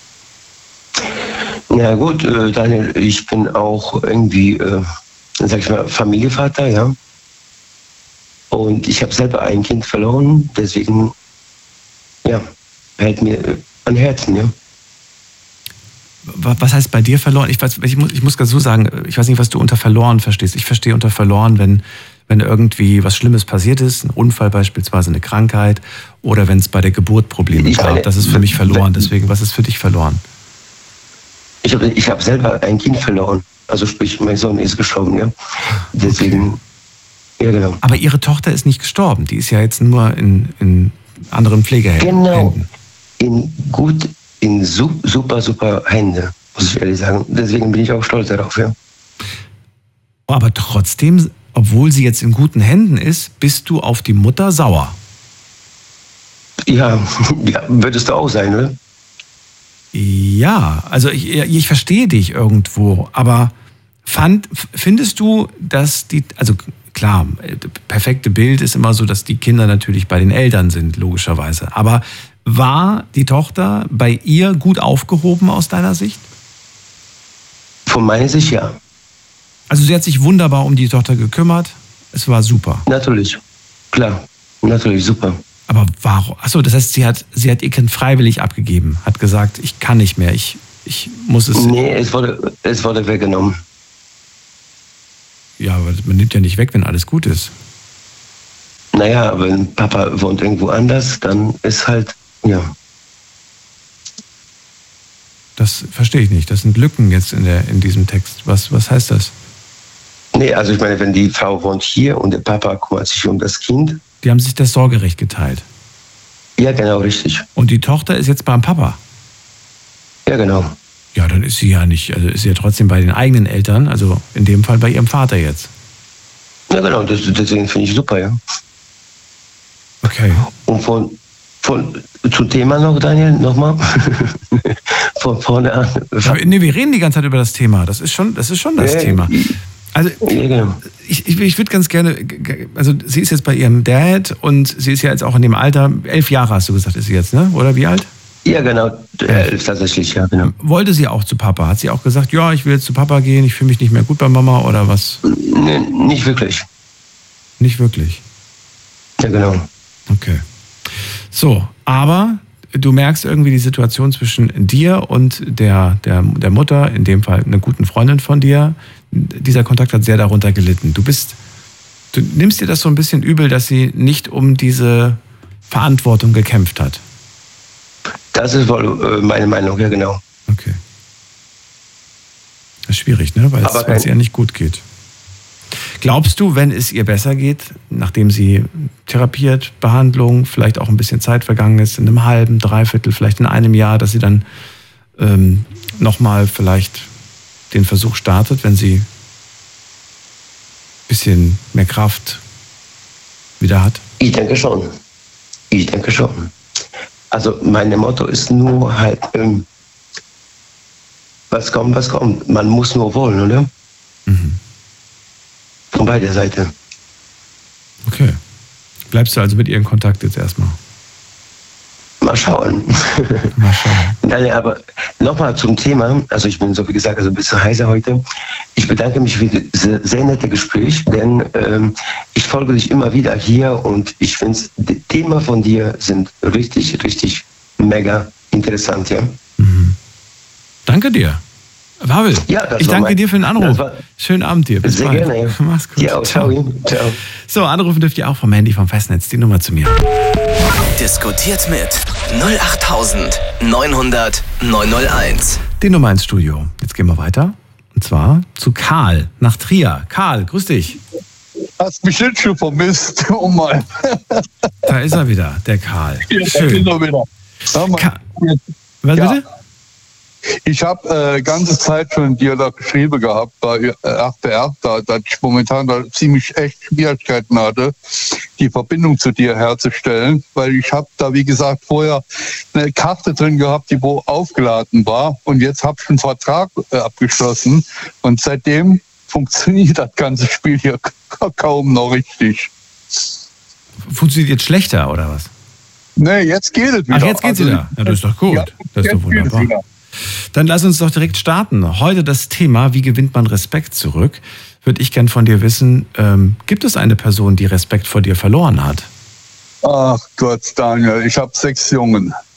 Ja gut, äh, Daniel, ich bin auch irgendwie... Äh sag ich mal, Familienvater, ja. Und ich habe selber ein Kind verloren, deswegen, ja, hält mir an Herzen, ja. was heißt bei dir verloren? Ich, weiß, ich muss, ich muss ganz so sagen, ich weiß nicht, was du unter verloren verstehst. Ich verstehe unter verloren, wenn, wenn irgendwie was Schlimmes passiert ist, ein Unfall beispielsweise, eine Krankheit, oder wenn es bei der Geburt Probleme gab. Das ist für mich verloren. Deswegen, was ist für dich verloren? Ich habe ich hab selber ein Kind verloren. Also sprich, mein Sohn ist gestorben, ja. Deswegen, okay. Ja genau. Aber ihre Tochter ist nicht gestorben. Die ist ja jetzt nur in, in anderen Pflegehänden. Genau. In gut, in super, super Hände, muss ich ehrlich sagen. Deswegen bin ich auch stolz darauf, ja. Aber trotzdem, obwohl sie jetzt in guten Händen ist, bist du auf die Mutter sauer. Ja, ja, würdest du auch sein, oder? Ja, also ich, ich verstehe dich irgendwo, aber fand, findest du, dass die, also klar, perfekte Bild ist immer so, dass die Kinder natürlich bei den Eltern sind, logischerweise, aber war die Tochter bei ihr gut aufgehoben aus deiner Sicht? Von meiner Sicht ja. Also sie hat sich wunderbar um die Tochter gekümmert, es war super. Natürlich, klar, natürlich super. Aber warum? Achso, das heißt, sie hat, sie hat ihr Kind freiwillig abgegeben, hat gesagt, ich kann nicht mehr, ich, ich muss es... Nee, es wurde, es wurde weggenommen. Ja, aber man nimmt ja nicht weg, wenn alles gut ist. Naja, wenn Papa wohnt irgendwo anders, dann ist halt, ja. Das verstehe ich nicht, das sind Lücken jetzt in, der, in diesem Text. Was, was heißt das? Nee, also ich meine, wenn die Frau wohnt hier und der Papa kümmert sich um das Kind... Die haben sich das Sorgerecht geteilt. Ja, genau, richtig. Und die Tochter ist jetzt beim Papa? Ja, genau. Ja, dann ist sie ja nicht, also ist sie ja trotzdem bei den eigenen Eltern, also in dem Fall bei ihrem Vater jetzt. Ja, genau, das, deswegen finde ich super, ja. Okay. Und von, von zum Thema noch, Daniel, nochmal. Von vorne an. Ja, nee, wir reden die ganze Zeit über das Thema. Das ist schon das, ist schon das ja, Thema. Also ich, ich, ich würde ganz gerne, also sie ist jetzt bei ihrem Dad und sie ist ja jetzt auch in dem Alter, elf Jahre hast du gesagt, ist sie jetzt, ne? Oder wie alt? Ja, genau, elf tatsächlich, ja, genau. Wollte sie auch zu Papa? Hat sie auch gesagt, ja, ich will jetzt zu Papa gehen, ich fühle mich nicht mehr gut bei Mama oder was? Nee, nicht wirklich. Nicht wirklich? Ja, genau. Okay. So, aber du merkst irgendwie die Situation zwischen dir und der, der, der Mutter, in dem Fall einer guten Freundin von dir. Dieser Kontakt hat sehr darunter gelitten. Du bist, du nimmst dir das so ein bisschen übel, dass sie nicht um diese Verantwortung gekämpft hat. Das ist wohl meine Meinung, ja genau. Okay. Das ist schwierig, ne? Weil es, weil es ihr nicht gut geht. Glaubst du, wenn es ihr besser geht, nachdem sie therapiert, Behandlung, vielleicht auch ein bisschen Zeit vergangen ist, in einem halben, dreiviertel, vielleicht in einem Jahr, dass sie dann ähm, nochmal vielleicht den Versuch startet, wenn sie ein bisschen mehr Kraft wieder hat? Ich denke schon. Ich denke schon. Also mein Motto ist nur halt, ähm, was kommt, was kommt. Man muss nur wollen, oder? Mhm. Von beider Seite. Okay. Bleibst du also mit ihr in Kontakt jetzt erstmal? Mal schauen. Mal schauen. Nein, aber nochmal zum Thema. Also ich bin so wie gesagt also ein bisschen heiser heute. Ich bedanke mich für das sehr nette Gespräch, denn ähm, ich folge dich immer wieder hier und ich finde, die Themen von dir sind richtig, richtig mega interessant, ja. Mhm. Danke dir. Pavel, ja, ich danke dir für den Anruf. Schönen Abend dir. Bis sehr bald. Gerne. Mach's gut. Ja, ciao. Ciao. So, anrufen dürft ihr auch vom Handy vom Festnetz. Die Nummer zu mir. Diskutiert mit null acht neun null null neun null eins. Die Nummer ins Studio. Jetzt gehen wir weiter. Und zwar zu Karl nach Trier. Karl, grüß dich. Hast mich jetzt schon vermisst. Oh Mann. Da ist er wieder, der Karl. Ja, schön. Da ist er wieder. Ka- Was ja. bitte? Ich habe äh, ganze Zeit schon dir da geschrieben gehabt, bei erster Erster, dass ich momentan da ziemlich echt Schwierigkeiten hatte, die Verbindung zu dir herzustellen, weil ich habe da, wie gesagt, vorher eine Karte drin gehabt, die wo aufgeladen war und jetzt habe ich einen Vertrag äh, abgeschlossen und seitdem funktioniert das ganze Spiel hier kaum noch richtig. Funktioniert jetzt schlechter, oder was? Nee, jetzt geht es wieder. Ach, jetzt geht's also, wieder. Ja, das ist doch gut. Ja, das ist doch wunderbar. Dann lass uns doch direkt starten. Heute das Thema, wie gewinnt man Respekt zurück? Würde ich gern von dir wissen, ähm, gibt es eine Person, die Respekt vor dir verloren hat? Ach Gott, Daniel, ich habe sechs Jungen.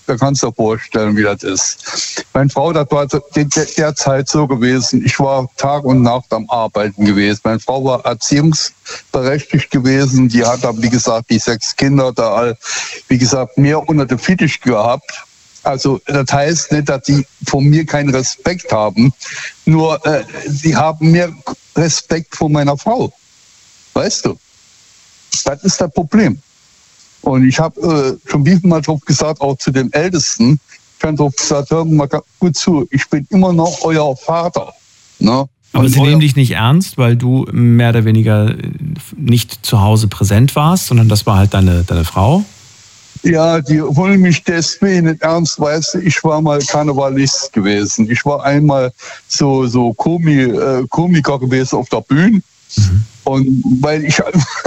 da kannst du dir vorstellen, wie das ist. Meine Frau, das war derzeit so gewesen, ich war Tag und Nacht am Arbeiten gewesen. Meine Frau war erziehungsberechtigt gewesen, die hat dann, wie gesagt, die sechs Kinder da, wie gesagt, mehr unter der Fittich gehabt. Also das heißt nicht, dass die von mir keinen Respekt haben, nur äh, sie haben mehr Respekt vor meiner Frau. Weißt du? Das ist das Problem. Und ich habe äh, schon wie mal drauf gesagt, auch zu dem Ältesten, ich habe drauf gesagt, hör mal gut zu, ich bin immer noch euer Vater. Ne? Aber sie nehmen dich nicht ernst, weil du mehr oder weniger nicht zu Hause präsent warst, sondern das war halt deine, deine Frau? Ja, die wollen mich deswegen nicht ernst, weißt du, ich war mal Karnevalist gewesen. Ich war einmal so, so Komi, äh, Komiker gewesen auf der Bühne. Mhm. Und weil ich,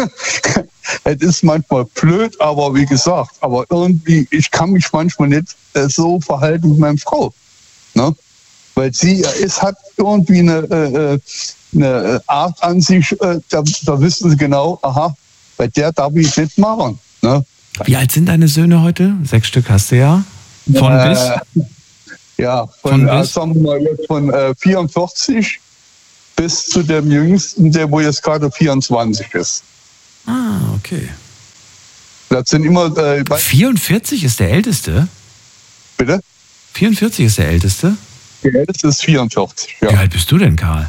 es ist manchmal blöd, aber wie gesagt, aber irgendwie, ich kann mich manchmal nicht äh, so verhalten mit meiner Frau. Ne? Weil sie, es hat irgendwie eine, äh, eine Art an sich, äh, da, da wissen sie genau, aha, bei der darf ich nicht machen. Ne? Wie alt sind deine Söhne heute? Sechs Stück hast du ja. Von äh, bis? Ja, von, von, äh, sagen wir mal jetzt von äh, vierundvierzig bis zu dem Jüngsten, der wo jetzt gerade vierundzwanzig ist. Ah, okay. Das sind immer... Äh, vierundvierzig ist der Älteste? Bitte? vierundvierzig ist der Älteste? Der Älteste ist vierundvierzig, ja. Wie alt bist du denn, Karl?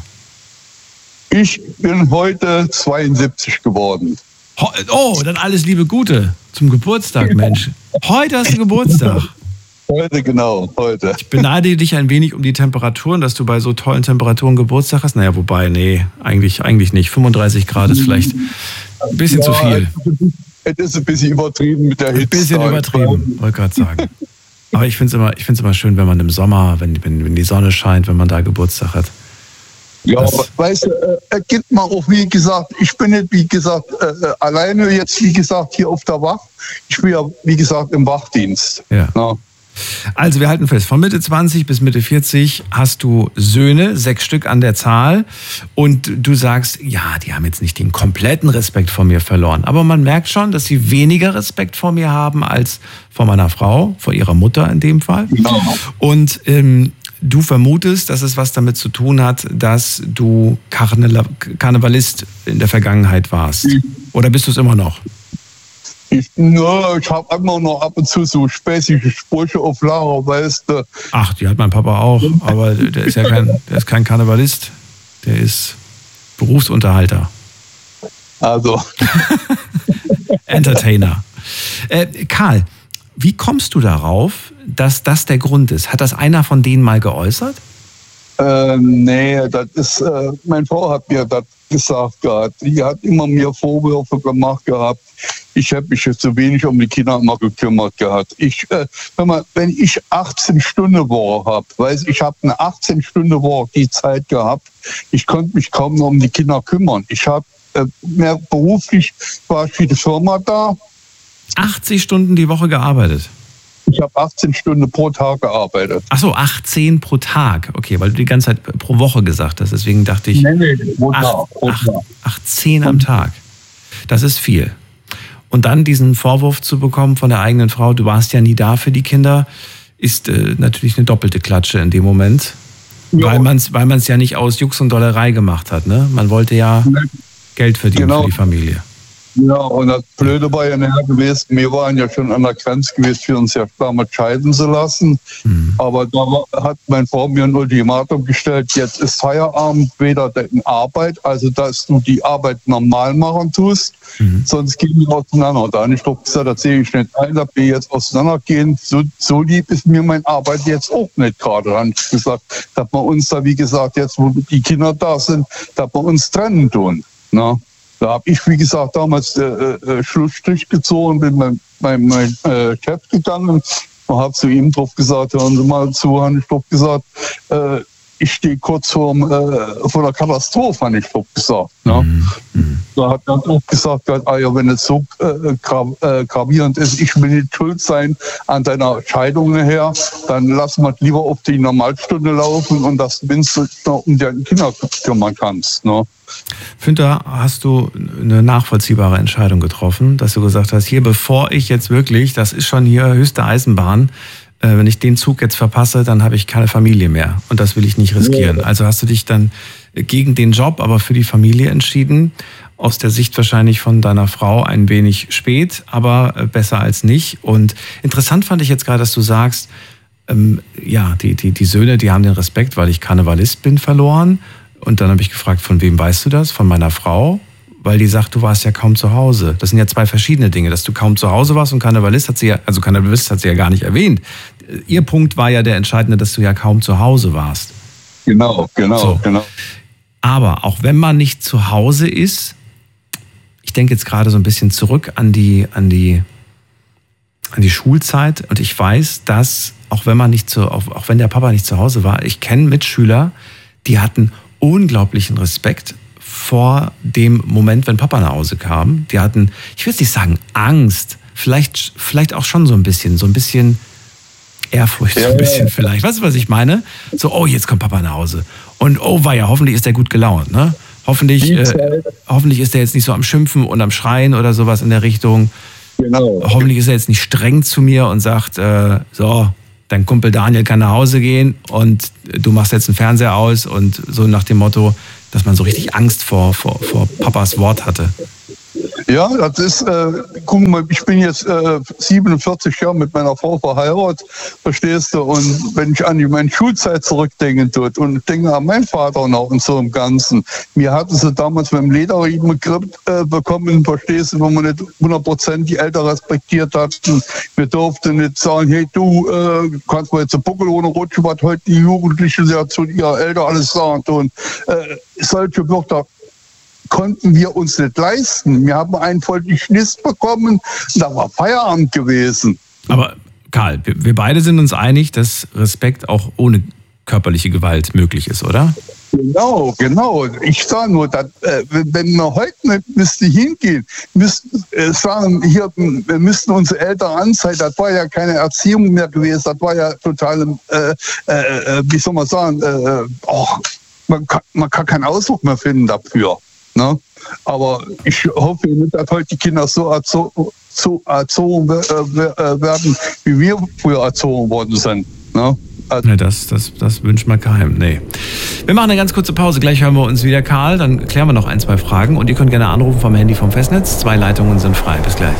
Ich bin heute zweiundsiebzig geworden. Oh, dann alles Liebe Gute zum Geburtstag, Mensch. Heute hast du Geburtstag. Heute, genau, heute. Ich beneide dich ein wenig um die Temperaturen, dass du bei so tollen Temperaturen Geburtstag hast. Naja, wobei, nee, eigentlich, eigentlich nicht. fünfunddreißig Grad ist vielleicht ein bisschen ja, zu viel. Es ist ein bisschen übertrieben mit der Hitze. Ein bisschen übertrieben, wollte gerade sagen. Aber ich finde es immer, ich find's immer schön, wenn man im Sommer, wenn, wenn, wenn die Sonne scheint, wenn man da Geburtstag hat. Ja, aber weißt du, es äh, gibt mal auch, wie gesagt, ich bin nicht, wie gesagt, äh, alleine jetzt, wie gesagt, hier auf der Wacht. Ich bin ja, wie gesagt, im Wachdienst. Ja. Ja. Also wir halten fest, von Mitte zwanzig bis Mitte vierzig hast du Söhne, sechs Stück an der Zahl. Und du sagst, ja, die haben jetzt nicht den kompletten Respekt vor mir verloren. Aber man merkt schon, dass sie weniger Respekt vor mir haben als vor meiner Frau, vor ihrer Mutter in dem Fall. Genau. Und ähm, du vermutest, dass es was damit zu tun hat, dass du Karne- Karnevalist in der Vergangenheit warst. Oder bist du es immer noch? Ich, ja, ich habe immer noch ab und zu so späßige Sprüche auf Lager, weißt du. Ach, die hat mein Papa auch, aber der ist ja kein, der ist kein Karnevalist, der ist Berufsunterhalter. Also. Entertainer. Äh, Karl, wie kommst du darauf, dass das der Grund ist? Hat das einer von denen mal geäußert? Äh, nee, das ist, äh, meine Frau hat mir das gesagt gehabt. Die hat immer mir Vorwürfe gemacht gehabt. Ich habe mich jetzt so wenig um die Kinder immer gekümmert gehabt. Ich, äh, wenn, man, wenn ich achtzehn Stunden Woche habe, weiß ich, habe eine achtzehn Stunden Woche die Zeit gehabt. Ich konnte mich kaum noch um die Kinder kümmern. Ich habe äh, mehr beruflich war ich für die Firma da. achtzig Stunden die Woche gearbeitet? Ich habe achtzehn Stunden pro Tag gearbeitet. Ach so, achtzehn pro Tag. Okay, weil du die ganze Zeit pro Woche gesagt hast. Deswegen dachte ich, nee, nee, pro Tag, acht, pro Tag. Acht, achtzehn am Tag. Das ist viel. Und dann diesen Vorwurf zu bekommen von der eigenen Frau, du warst ja nie da für die Kinder, ist äh, natürlich eine doppelte Klatsche in dem Moment. Ja. Weil man es weil man's ja nicht aus Jux und Dollerei gemacht hat. Ne? Man wollte ja nee. Geld verdienen genau. für die Familie. Ja, und das Blöde war ja nachher gewesen, wir waren ja schon an der Grenze gewesen, für uns ja damals scheiden zu lassen. Mhm. Aber da war, hat meine Frau mir ein Ultimatum gestellt, jetzt ist Feierabend, weder in Arbeit, also dass du die Arbeit normal machen tust, mhm. sonst gehen wir auseinander. Da habe ich doch gesagt, das sehe ich nicht ein, dass wir jetzt auseinandergehen. So, so lieb ist mir meine Arbeit jetzt auch nicht gerade. Da habe ich gesagt, dass wir uns da, wie gesagt, jetzt wo die Kinder da sind, dass wir uns trennen tun. Na? Da habe ich, wie gesagt, damals äh, äh, Schlussstrich gezogen, bin mit meinem mein, äh, Chef gegangen und habe zu ihm drauf gesagt, hören Sie mal zu, habe ich drauf gesagt, äh, ich stehe kurz vorm, äh, vor der Katastrophe, habe ich drauf gesagt. Ne? Mhm. Da hat er drauf gesagt, ah ja, wenn es so äh, gra- äh, gravierend ist, ich will nicht schuld sein an deiner Scheidung her, dann lass mal lieber auf die Normalstunde laufen und dass du noch um deine Kinder kümmern kannst. Ne? Fünter, hast du eine nachvollziehbare Entscheidung getroffen, dass du gesagt hast, hier, bevor ich jetzt wirklich, das ist schon hier höchste Eisenbahn, äh, wenn ich den Zug jetzt verpasse, dann habe ich keine Familie mehr und das will ich nicht riskieren. Also hast du dich dann gegen den Job, aber für die Familie entschieden. Aus der Sicht wahrscheinlich von deiner Frau ein wenig spät, aber besser als nicht. Und interessant fand ich jetzt gerade, dass du sagst, ähm, ja, die, die, die Söhne, die haben den Respekt, weil ich Karnevalist bin, verloren. Und dann habe ich gefragt, von wem weißt du das? Von meiner Frau? Weil die sagt, du warst ja kaum zu Hause. Das sind ja zwei verschiedene Dinge. Dass du kaum zu Hause warst und Karnevalist hat sie ja, also Karnevalist hat sie ja gar nicht erwähnt. Ihr Punkt war ja der entscheidende, dass du ja kaum zu Hause warst. Genau, genau, so. genau. Aber auch wenn man nicht zu Hause ist, ich denke jetzt gerade so ein bisschen zurück an die, an die, an die Schulzeit und ich weiß, dass auch wenn man nicht zu, auch, auch wenn der Papa nicht zu Hause war, ich kenne Mitschüler, die hatten unglaublichen Respekt vor dem Moment, wenn Papa nach Hause kam. Die hatten, ich will jetzt nicht sagen Angst, vielleicht, vielleicht auch schon so ein bisschen, so ein bisschen Ehrfurcht, so ein bisschen vielleicht. Weißt du, was ich meine? So, oh, jetzt kommt Papa nach Hause. Und oh, war ja, hoffentlich ist er gut gelaunt, ne? Hoffentlich, äh, hoffentlich ist er jetzt nicht so am Schimpfen und am Schreien oder sowas in der Richtung. Genau. Hoffentlich ist er jetzt nicht streng zu mir und sagt, äh, so, dein Kumpel Daniel kann nach Hause gehen und du machst jetzt den Fernseher aus und so nach dem Motto, dass man so richtig Angst vor, vor, vor Papas Wort hatte. Ja, das ist, äh, guck mal, ich bin jetzt äh, siebenundvierzig Jahre mit meiner Frau verheiratet, verstehst du? Und wenn ich an die meine Schulzeit zurückdenken tut und denke an meinen Vater noch und so im Ganzen. Mir hatten sie damals mit dem Lederriemen äh, bekommen, verstehst du, wo man nicht hundert Prozent die Eltern respektiert hatten. Wir durften nicht sagen, hey du, äh, kannst mal jetzt einen Buckel ohne Rutschen, was heute die Jugendlichen ja zu ihrer Eltern alles sagen. Und äh, solche Wörter konnten wir uns nicht leisten. Wir haben einen vollen Schnitt bekommen, da war Feierabend gewesen. Aber Karl, wir beide sind uns einig, dass Respekt auch ohne körperliche Gewalt möglich ist, oder? Genau, genau. Ich sage nur, dass, äh, wenn wir heute nicht müsste hingehen, müssten äh, sagen, hier, wir müssten unsere Eltern anzeigen, das war ja keine Erziehung mehr gewesen, das war ja total, äh, äh, wie soll man sagen, äh, oh, man, kann, man kann keinen Ausdruck mehr finden dafür. Ne? Aber ich hoffe nicht, dass heute die Kinder so, erzo- so erzogen werden, wie wir früher erzogen worden sind. Ne? Also nee, das, das, das wünscht man keinem. Nee. Wir machen eine ganz kurze Pause. Gleich hören wir uns wieder, Karl. Dann klären wir noch ein, zwei Fragen. Und ihr könnt gerne anrufen vom Handy vom Festnetz. Zwei Leitungen sind frei. Bis gleich.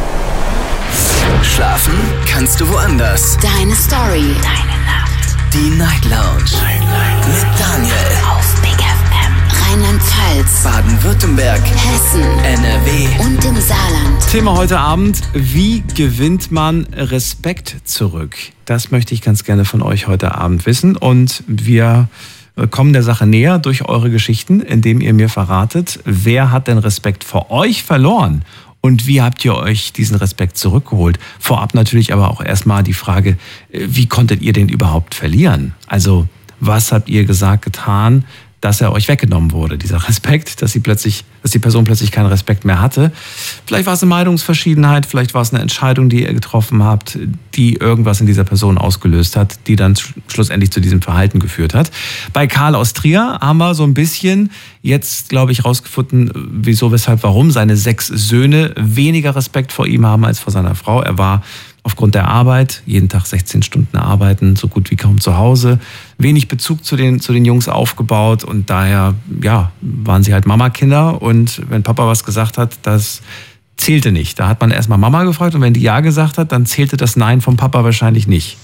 Schlafen kannst du woanders. Deine Story. Deine Nacht. Die Night Lounge. Night, Night. Mit Daniel. Auf Big F M. Rheinland-Pfalz. Baden-Württemberg. Hessen. N R W. Und im Saarland. Thema heute Abend: Wie gewinnt man Respekt zurück? Das möchte ich ganz gerne von euch heute Abend wissen. Und wir kommen der Sache näher durch eure Geschichten, indem ihr mir verratet, wer hat denn Respekt vor euch verloren? Und wie habt ihr euch diesen Respekt zurückgeholt? Vorab natürlich aber auch erstmal die Frage, wie konntet ihr den überhaupt verlieren? Also was habt ihr gesagt, getan, dass er euch weggenommen wurde, dieser Respekt, dass sie plötzlich, dass die Person plötzlich keinen Respekt mehr hatte. Vielleicht war es eine Meinungsverschiedenheit, vielleicht war es eine Entscheidung, die ihr getroffen habt, die irgendwas in dieser Person ausgelöst hat, die dann schlussendlich zu diesem Verhalten geführt hat. Bei Karl aus Trier haben wir so ein bisschen jetzt, glaube ich, rausgefunden, wieso, weshalb, warum seine sechs Söhne weniger Respekt vor ihm haben als vor seiner Frau. Er war aufgrund der Arbeit, jeden Tag sechzehn Stunden arbeiten, so gut wie kaum zu Hause, wenig Bezug zu den, zu den Jungs aufgebaut und daher, ja, waren sie halt Mamakinder und wenn Papa was gesagt hat, das zählte nicht. Da hat man erstmal Mama gefragt und wenn die Ja gesagt hat, dann zählte das Nein vom Papa wahrscheinlich nicht.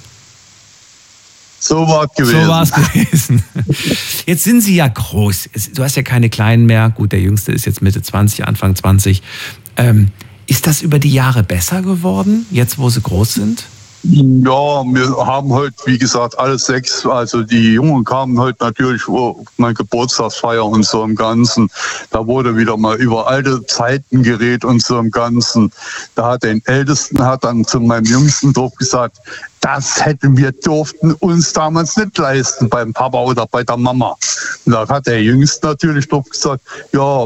So war es gewesen. So war es gewesen. Jetzt sind sie ja groß. Du hast ja keine Kleinen mehr. Gut, der Jüngste ist jetzt Mitte zwanzig, Anfang zwanzig. Ähm, Ist das über die Jahre besser geworden, jetzt wo sie groß sind? Ja, wir haben heute, wie gesagt, alle sechs, also die Jungen kamen heute natürlich auf meine Geburtstagsfeier und so im Ganzen. Da wurde wieder mal über alte Zeiten geredet und so im Ganzen. Da hat den Ältesten, hat dann zu meinem Jüngsten drauf gesagt, das hätten wir durften uns damals nicht leisten beim Papa oder bei der Mama. Und da hat der Jüngste natürlich drauf gesagt, ja,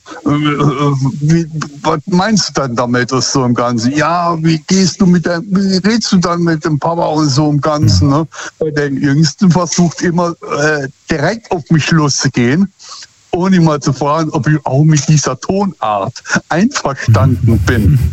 wie, was meinst du dann damit das so im Ganzen? Ja, wie gehst du mit der, wie redest du dann mit dem Papa und so im Ganzen? Ne? Bei den Jüngsten versucht immer äh, direkt auf mich loszugehen, ohne mal zu fragen, ob ich auch mit dieser Tonart einverstanden bin.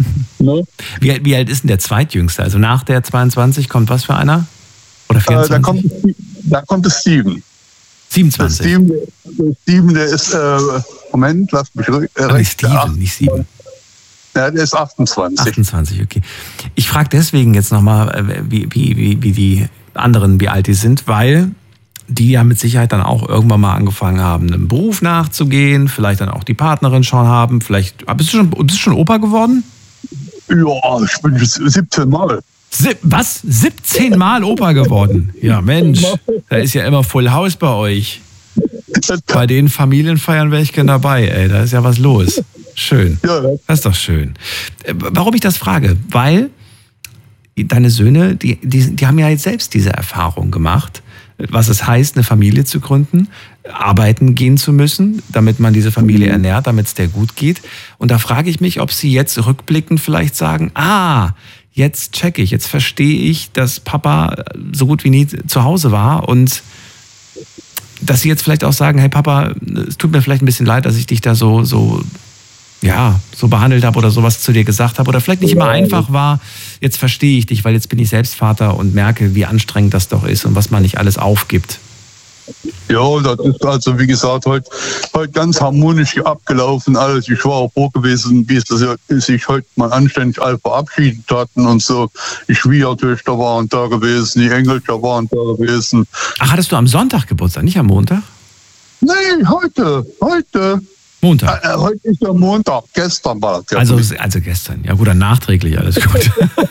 Ne? Wie, wie alt ist denn der Zweitjüngste? Also nach der zweiundzwanzig kommt was für einer? Oder vierundzwanzig? Äh, da, kommt, da kommt es Steven. siebenundzwanzig. Der Steven, der, Steven, der ist, äh, Moment, lass mich äh, Ach, nicht Steven, acht, nicht Steven. Ja, der ist achtundzwanzig. achtundzwanzig, okay. Ich frage deswegen jetzt nochmal, wie, wie, wie, wie die anderen, wie alt die sind, weil die ja mit Sicherheit dann auch irgendwann mal angefangen haben, einem Beruf nachzugehen, vielleicht dann auch die Partnerin schon haben, vielleicht, bist du schon, bist du schon Opa geworden? Ja, ich bin siebzehn Mal. Sieb, was? siebzehn Mal Opa geworden? Ja, Mensch, da ist ja immer Full House bei euch. Bei den Familienfeiern wäre ich gerne dabei, ey, da ist ja was los. Schön. Das ist doch schön. Warum ich das frage? Weil deine Söhne, die, die, die haben ja jetzt selbst diese Erfahrung gemacht, was es heißt, eine Familie zu gründen, arbeiten gehen zu müssen, damit man diese Familie ernährt, damit es der gut geht. Und da frage ich mich, ob sie jetzt rückblickend vielleicht sagen, ah, jetzt checke ich, jetzt verstehe ich, dass Papa so gut wie nie zu Hause war und dass sie jetzt vielleicht auch sagen, hey Papa, es tut mir vielleicht ein bisschen leid, dass ich dich da so, so, ja, so behandelt habe oder sowas zu dir gesagt habe oder vielleicht nicht immer einfach war. Jetzt verstehe ich dich, weil jetzt bin ich selbst Vater und merke, wie anstrengend das doch ist und was man nicht alles aufgibt. Ja, das ist also, wie gesagt, heute, heute ganz harmonisch abgelaufen alles. Ich war auch froh gewesen, wie sie sich heute mal anständig alle verabschiedet hatten und so. Die Schwiegertöchter waren da gewesen, die Enkeltöchter waren da gewesen. Ach, hattest du am Sonntag Geburtstag, nicht am Montag? Nee, heute, heute. Montag? Äh, heute ist der Montag, gestern war das. Ja also, also gestern, ja gut, dann nachträglich, alles gut.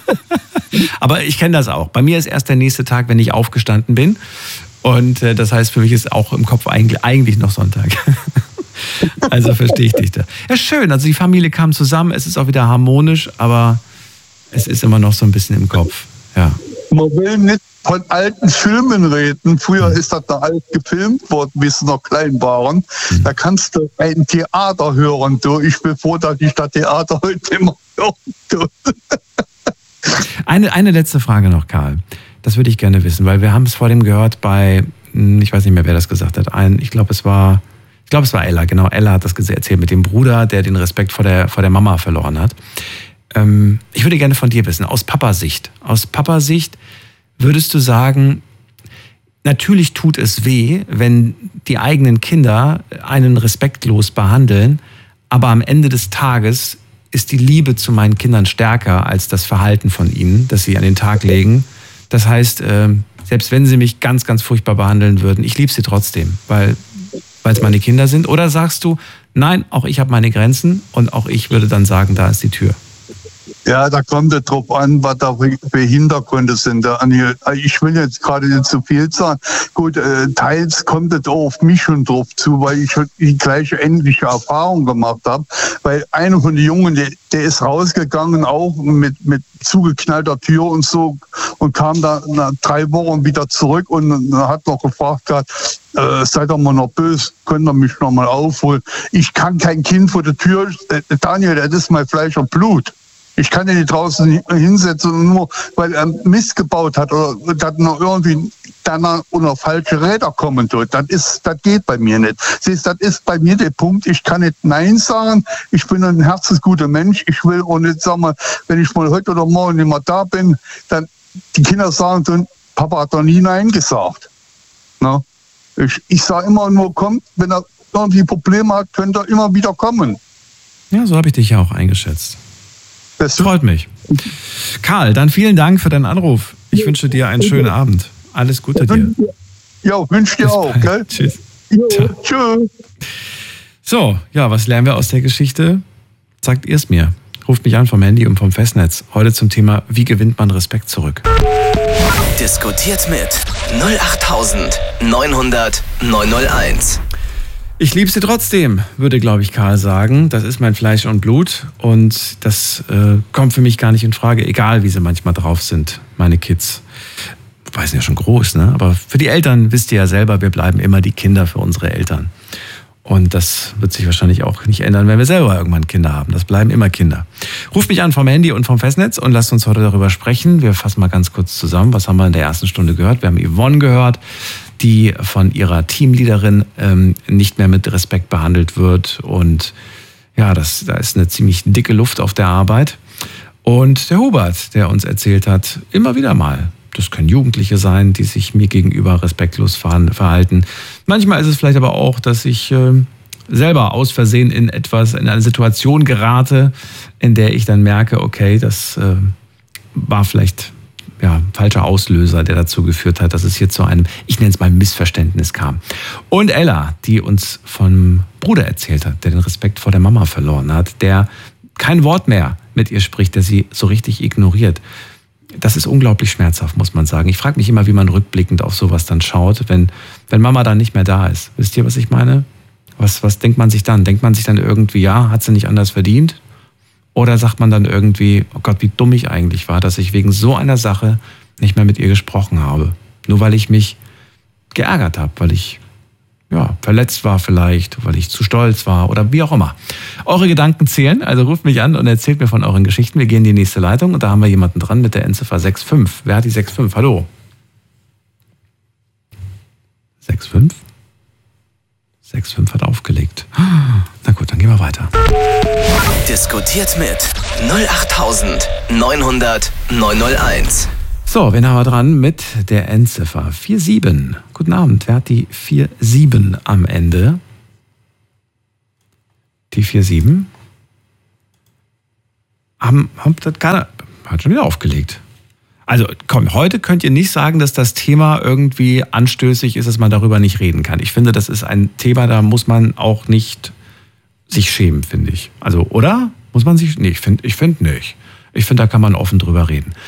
Aber ich kenne das auch. Bei mir ist erst der nächste Tag, wenn ich aufgestanden bin. Und äh, das heißt, für mich ist auch im Kopf eigentlich, eigentlich noch Sonntag. Also verstehe ich dich da. Ja, schön. Also die Familie kam zusammen. Es ist auch wieder harmonisch, aber es ist immer noch so ein bisschen im Kopf. Ja. Man will nicht von alten Filmen reden. Früher mhm. ist das da alles gefilmt worden, wie sie noch klein waren. Mhm. Da kannst du ein Theater hören. Du. Ich bin froh, dass ich das Theater heute immer höre. Eine, eine letzte Frage noch, Karl. Das würde ich gerne wissen, weil wir haben es vor dem gehört bei, ich weiß nicht mehr, wer das gesagt hat. Ein, ich glaube, es war, ich glaube, es war Ella. Genau, Ella hat das erzählt mit dem Bruder, der den Respekt vor der, vor der Mama verloren hat. Ähm, ich würde gerne von dir wissen, aus Papasicht. Aus Papasicht würdest du sagen, natürlich tut es weh, wenn die eigenen Kinder einen respektlos behandeln, aber am Ende des Tages ist die Liebe zu meinen Kindern stärker als das Verhalten von ihnen, das sie an den Tag legen. Das heißt, selbst wenn sie mich ganz, ganz furchtbar behandeln würden, ich liebe sie trotzdem, weil weil es meine Kinder sind. Oder sagst du, nein, auch ich habe meine Grenzen und auch ich würde dann sagen, da ist die Tür. Ja, da kommt es drauf an, was da für Hintergründe sind. Ich will jetzt gerade nicht zu viel sagen. Gut, teils kommt es auch auf mich schon drauf zu, weil ich die gleiche ähnliche Erfahrung gemacht habe. Weil einer von den Jungen, der, der ist rausgegangen, auch mit, mit zugeknallter Tür und so, und kam da nach drei Wochen wieder zurück und hat noch gefragt gehabt, äh, seid doch mal noch böse, könnt ihr mich noch mal aufholen. Ich kann kein Kind vor der Tür, Daniel, das ist mein Fleisch und Blut. Ich kann den nicht draußen hinsetzen, nur weil er Mist gebaut hat oder dass noch irgendwie danach unter falsche Räder kommen tut. Das ist, das geht bei mir nicht. Siehst, das ist bei mir der Punkt. Ich kann nicht Nein sagen. Ich bin ein herzensguter Mensch. Ich will auch nicht sagen, wenn ich mal heute oder morgen nicht mehr da bin, dann die Kinder sagen dann, Papa hat doch nie Nein gesagt. Na? Ich, ich sage immer nur, kommt, wenn er irgendwie Probleme hat, könnt ihr immer wieder kommen. Ja, so habe ich dich ja auch eingeschätzt. Das freut mich. Karl, dann vielen Dank für deinen Anruf. Ich wünsche dir einen schönen Abend. Alles Gute dir. Ja, wünsche dir auch. Gell? Tschüss. Tschüss. So, ja, was lernen wir aus der Geschichte? Sagt ihr es mir. Ruft mich an vom Handy und vom Festnetz. Heute zum Thema, wie gewinnt man Respekt zurück? Diskutiert mit null acht neun null null neun null eins. Ich liebe sie trotzdem, würde, glaube ich, Karl sagen. Das ist mein Fleisch und Blut und das äh, kommt für mich gar nicht in Frage, egal wie sie manchmal drauf sind, meine Kids. Wobei sind ja schon groß, ne? Aber für die Eltern wisst ihr ja selber, wir bleiben immer die Kinder für unsere Eltern. Und das wird sich wahrscheinlich auch nicht ändern, wenn wir selber irgendwann Kinder haben. Das bleiben immer Kinder. Ruft mich an vom Handy und vom Festnetz und lasst uns heute darüber sprechen. Wir fassen mal ganz kurz zusammen. Was haben wir in der ersten Stunde gehört? Wir haben Yvonne gehört, die von ihrer Teamleaderin ähm, nicht mehr mit Respekt behandelt wird. Und ja, das, da ist eine ziemlich dicke Luft auf der Arbeit. Und der Hubert, der uns erzählt hat, immer wieder mal, das können Jugendliche sein, die sich mir gegenüber respektlos verhalten. Manchmal ist es vielleicht aber auch, dass ich äh, selber aus Versehen in etwas, in eine Situation gerate, in der ich dann merke, okay, das äh, war vielleicht ja, falscher Auslöser, der dazu geführt hat, dass es hier zu einem, ich nenne es mal Missverständnis kam. Und Ella, die uns vom Bruder erzählt hat, der den Respekt vor der Mama verloren hat, der kein Wort mehr mit ihr spricht, der sie so richtig ignoriert. Das ist unglaublich schmerzhaft, muss man sagen. Ich frage mich immer, wie man rückblickend auf sowas dann schaut, wenn, wenn Mama dann nicht mehr da ist. Wisst ihr, was ich meine? Was, was denkt man sich dann? Denkt man sich dann irgendwie, ja, hat sie nicht anders verdient? Oder sagt man dann irgendwie, oh Gott, wie dumm ich eigentlich war, dass ich wegen so einer Sache nicht mehr mit ihr gesprochen habe. Nur weil ich mich geärgert habe, weil ich ja, verletzt war vielleicht, weil ich zu stolz war oder wie auch immer. Eure Gedanken zählen, also ruft mich an und erzählt mir von euren Geschichten. Wir gehen in die nächste Leitung und da haben wir jemanden dran mit der Endziffer sechs fünf. Wer hat die sechs fünf? Hallo? sechs fünf? sechs fünf hat aufgelegt. Na gut, dann gehen wir weiter. Diskutiert mit null acht neunhundert neunhunderteins. So, wen haben wir dran mit der Endziffer vier sieben? Guten Abend, wer hat die vier sieben am Ende? Die vier sieben? Haben, haben das keiner, hat schon wieder aufgelegt. Also komm, heute könnt ihr nicht sagen, dass das Thema irgendwie anstößig ist, dass man darüber nicht reden kann. Ich finde, das ist ein Thema, da muss man auch nicht sich schämen, finde ich. Also, oder? Muss man sich, nee, ich finde ich find nicht. Ich finde, da kann man offen drüber reden.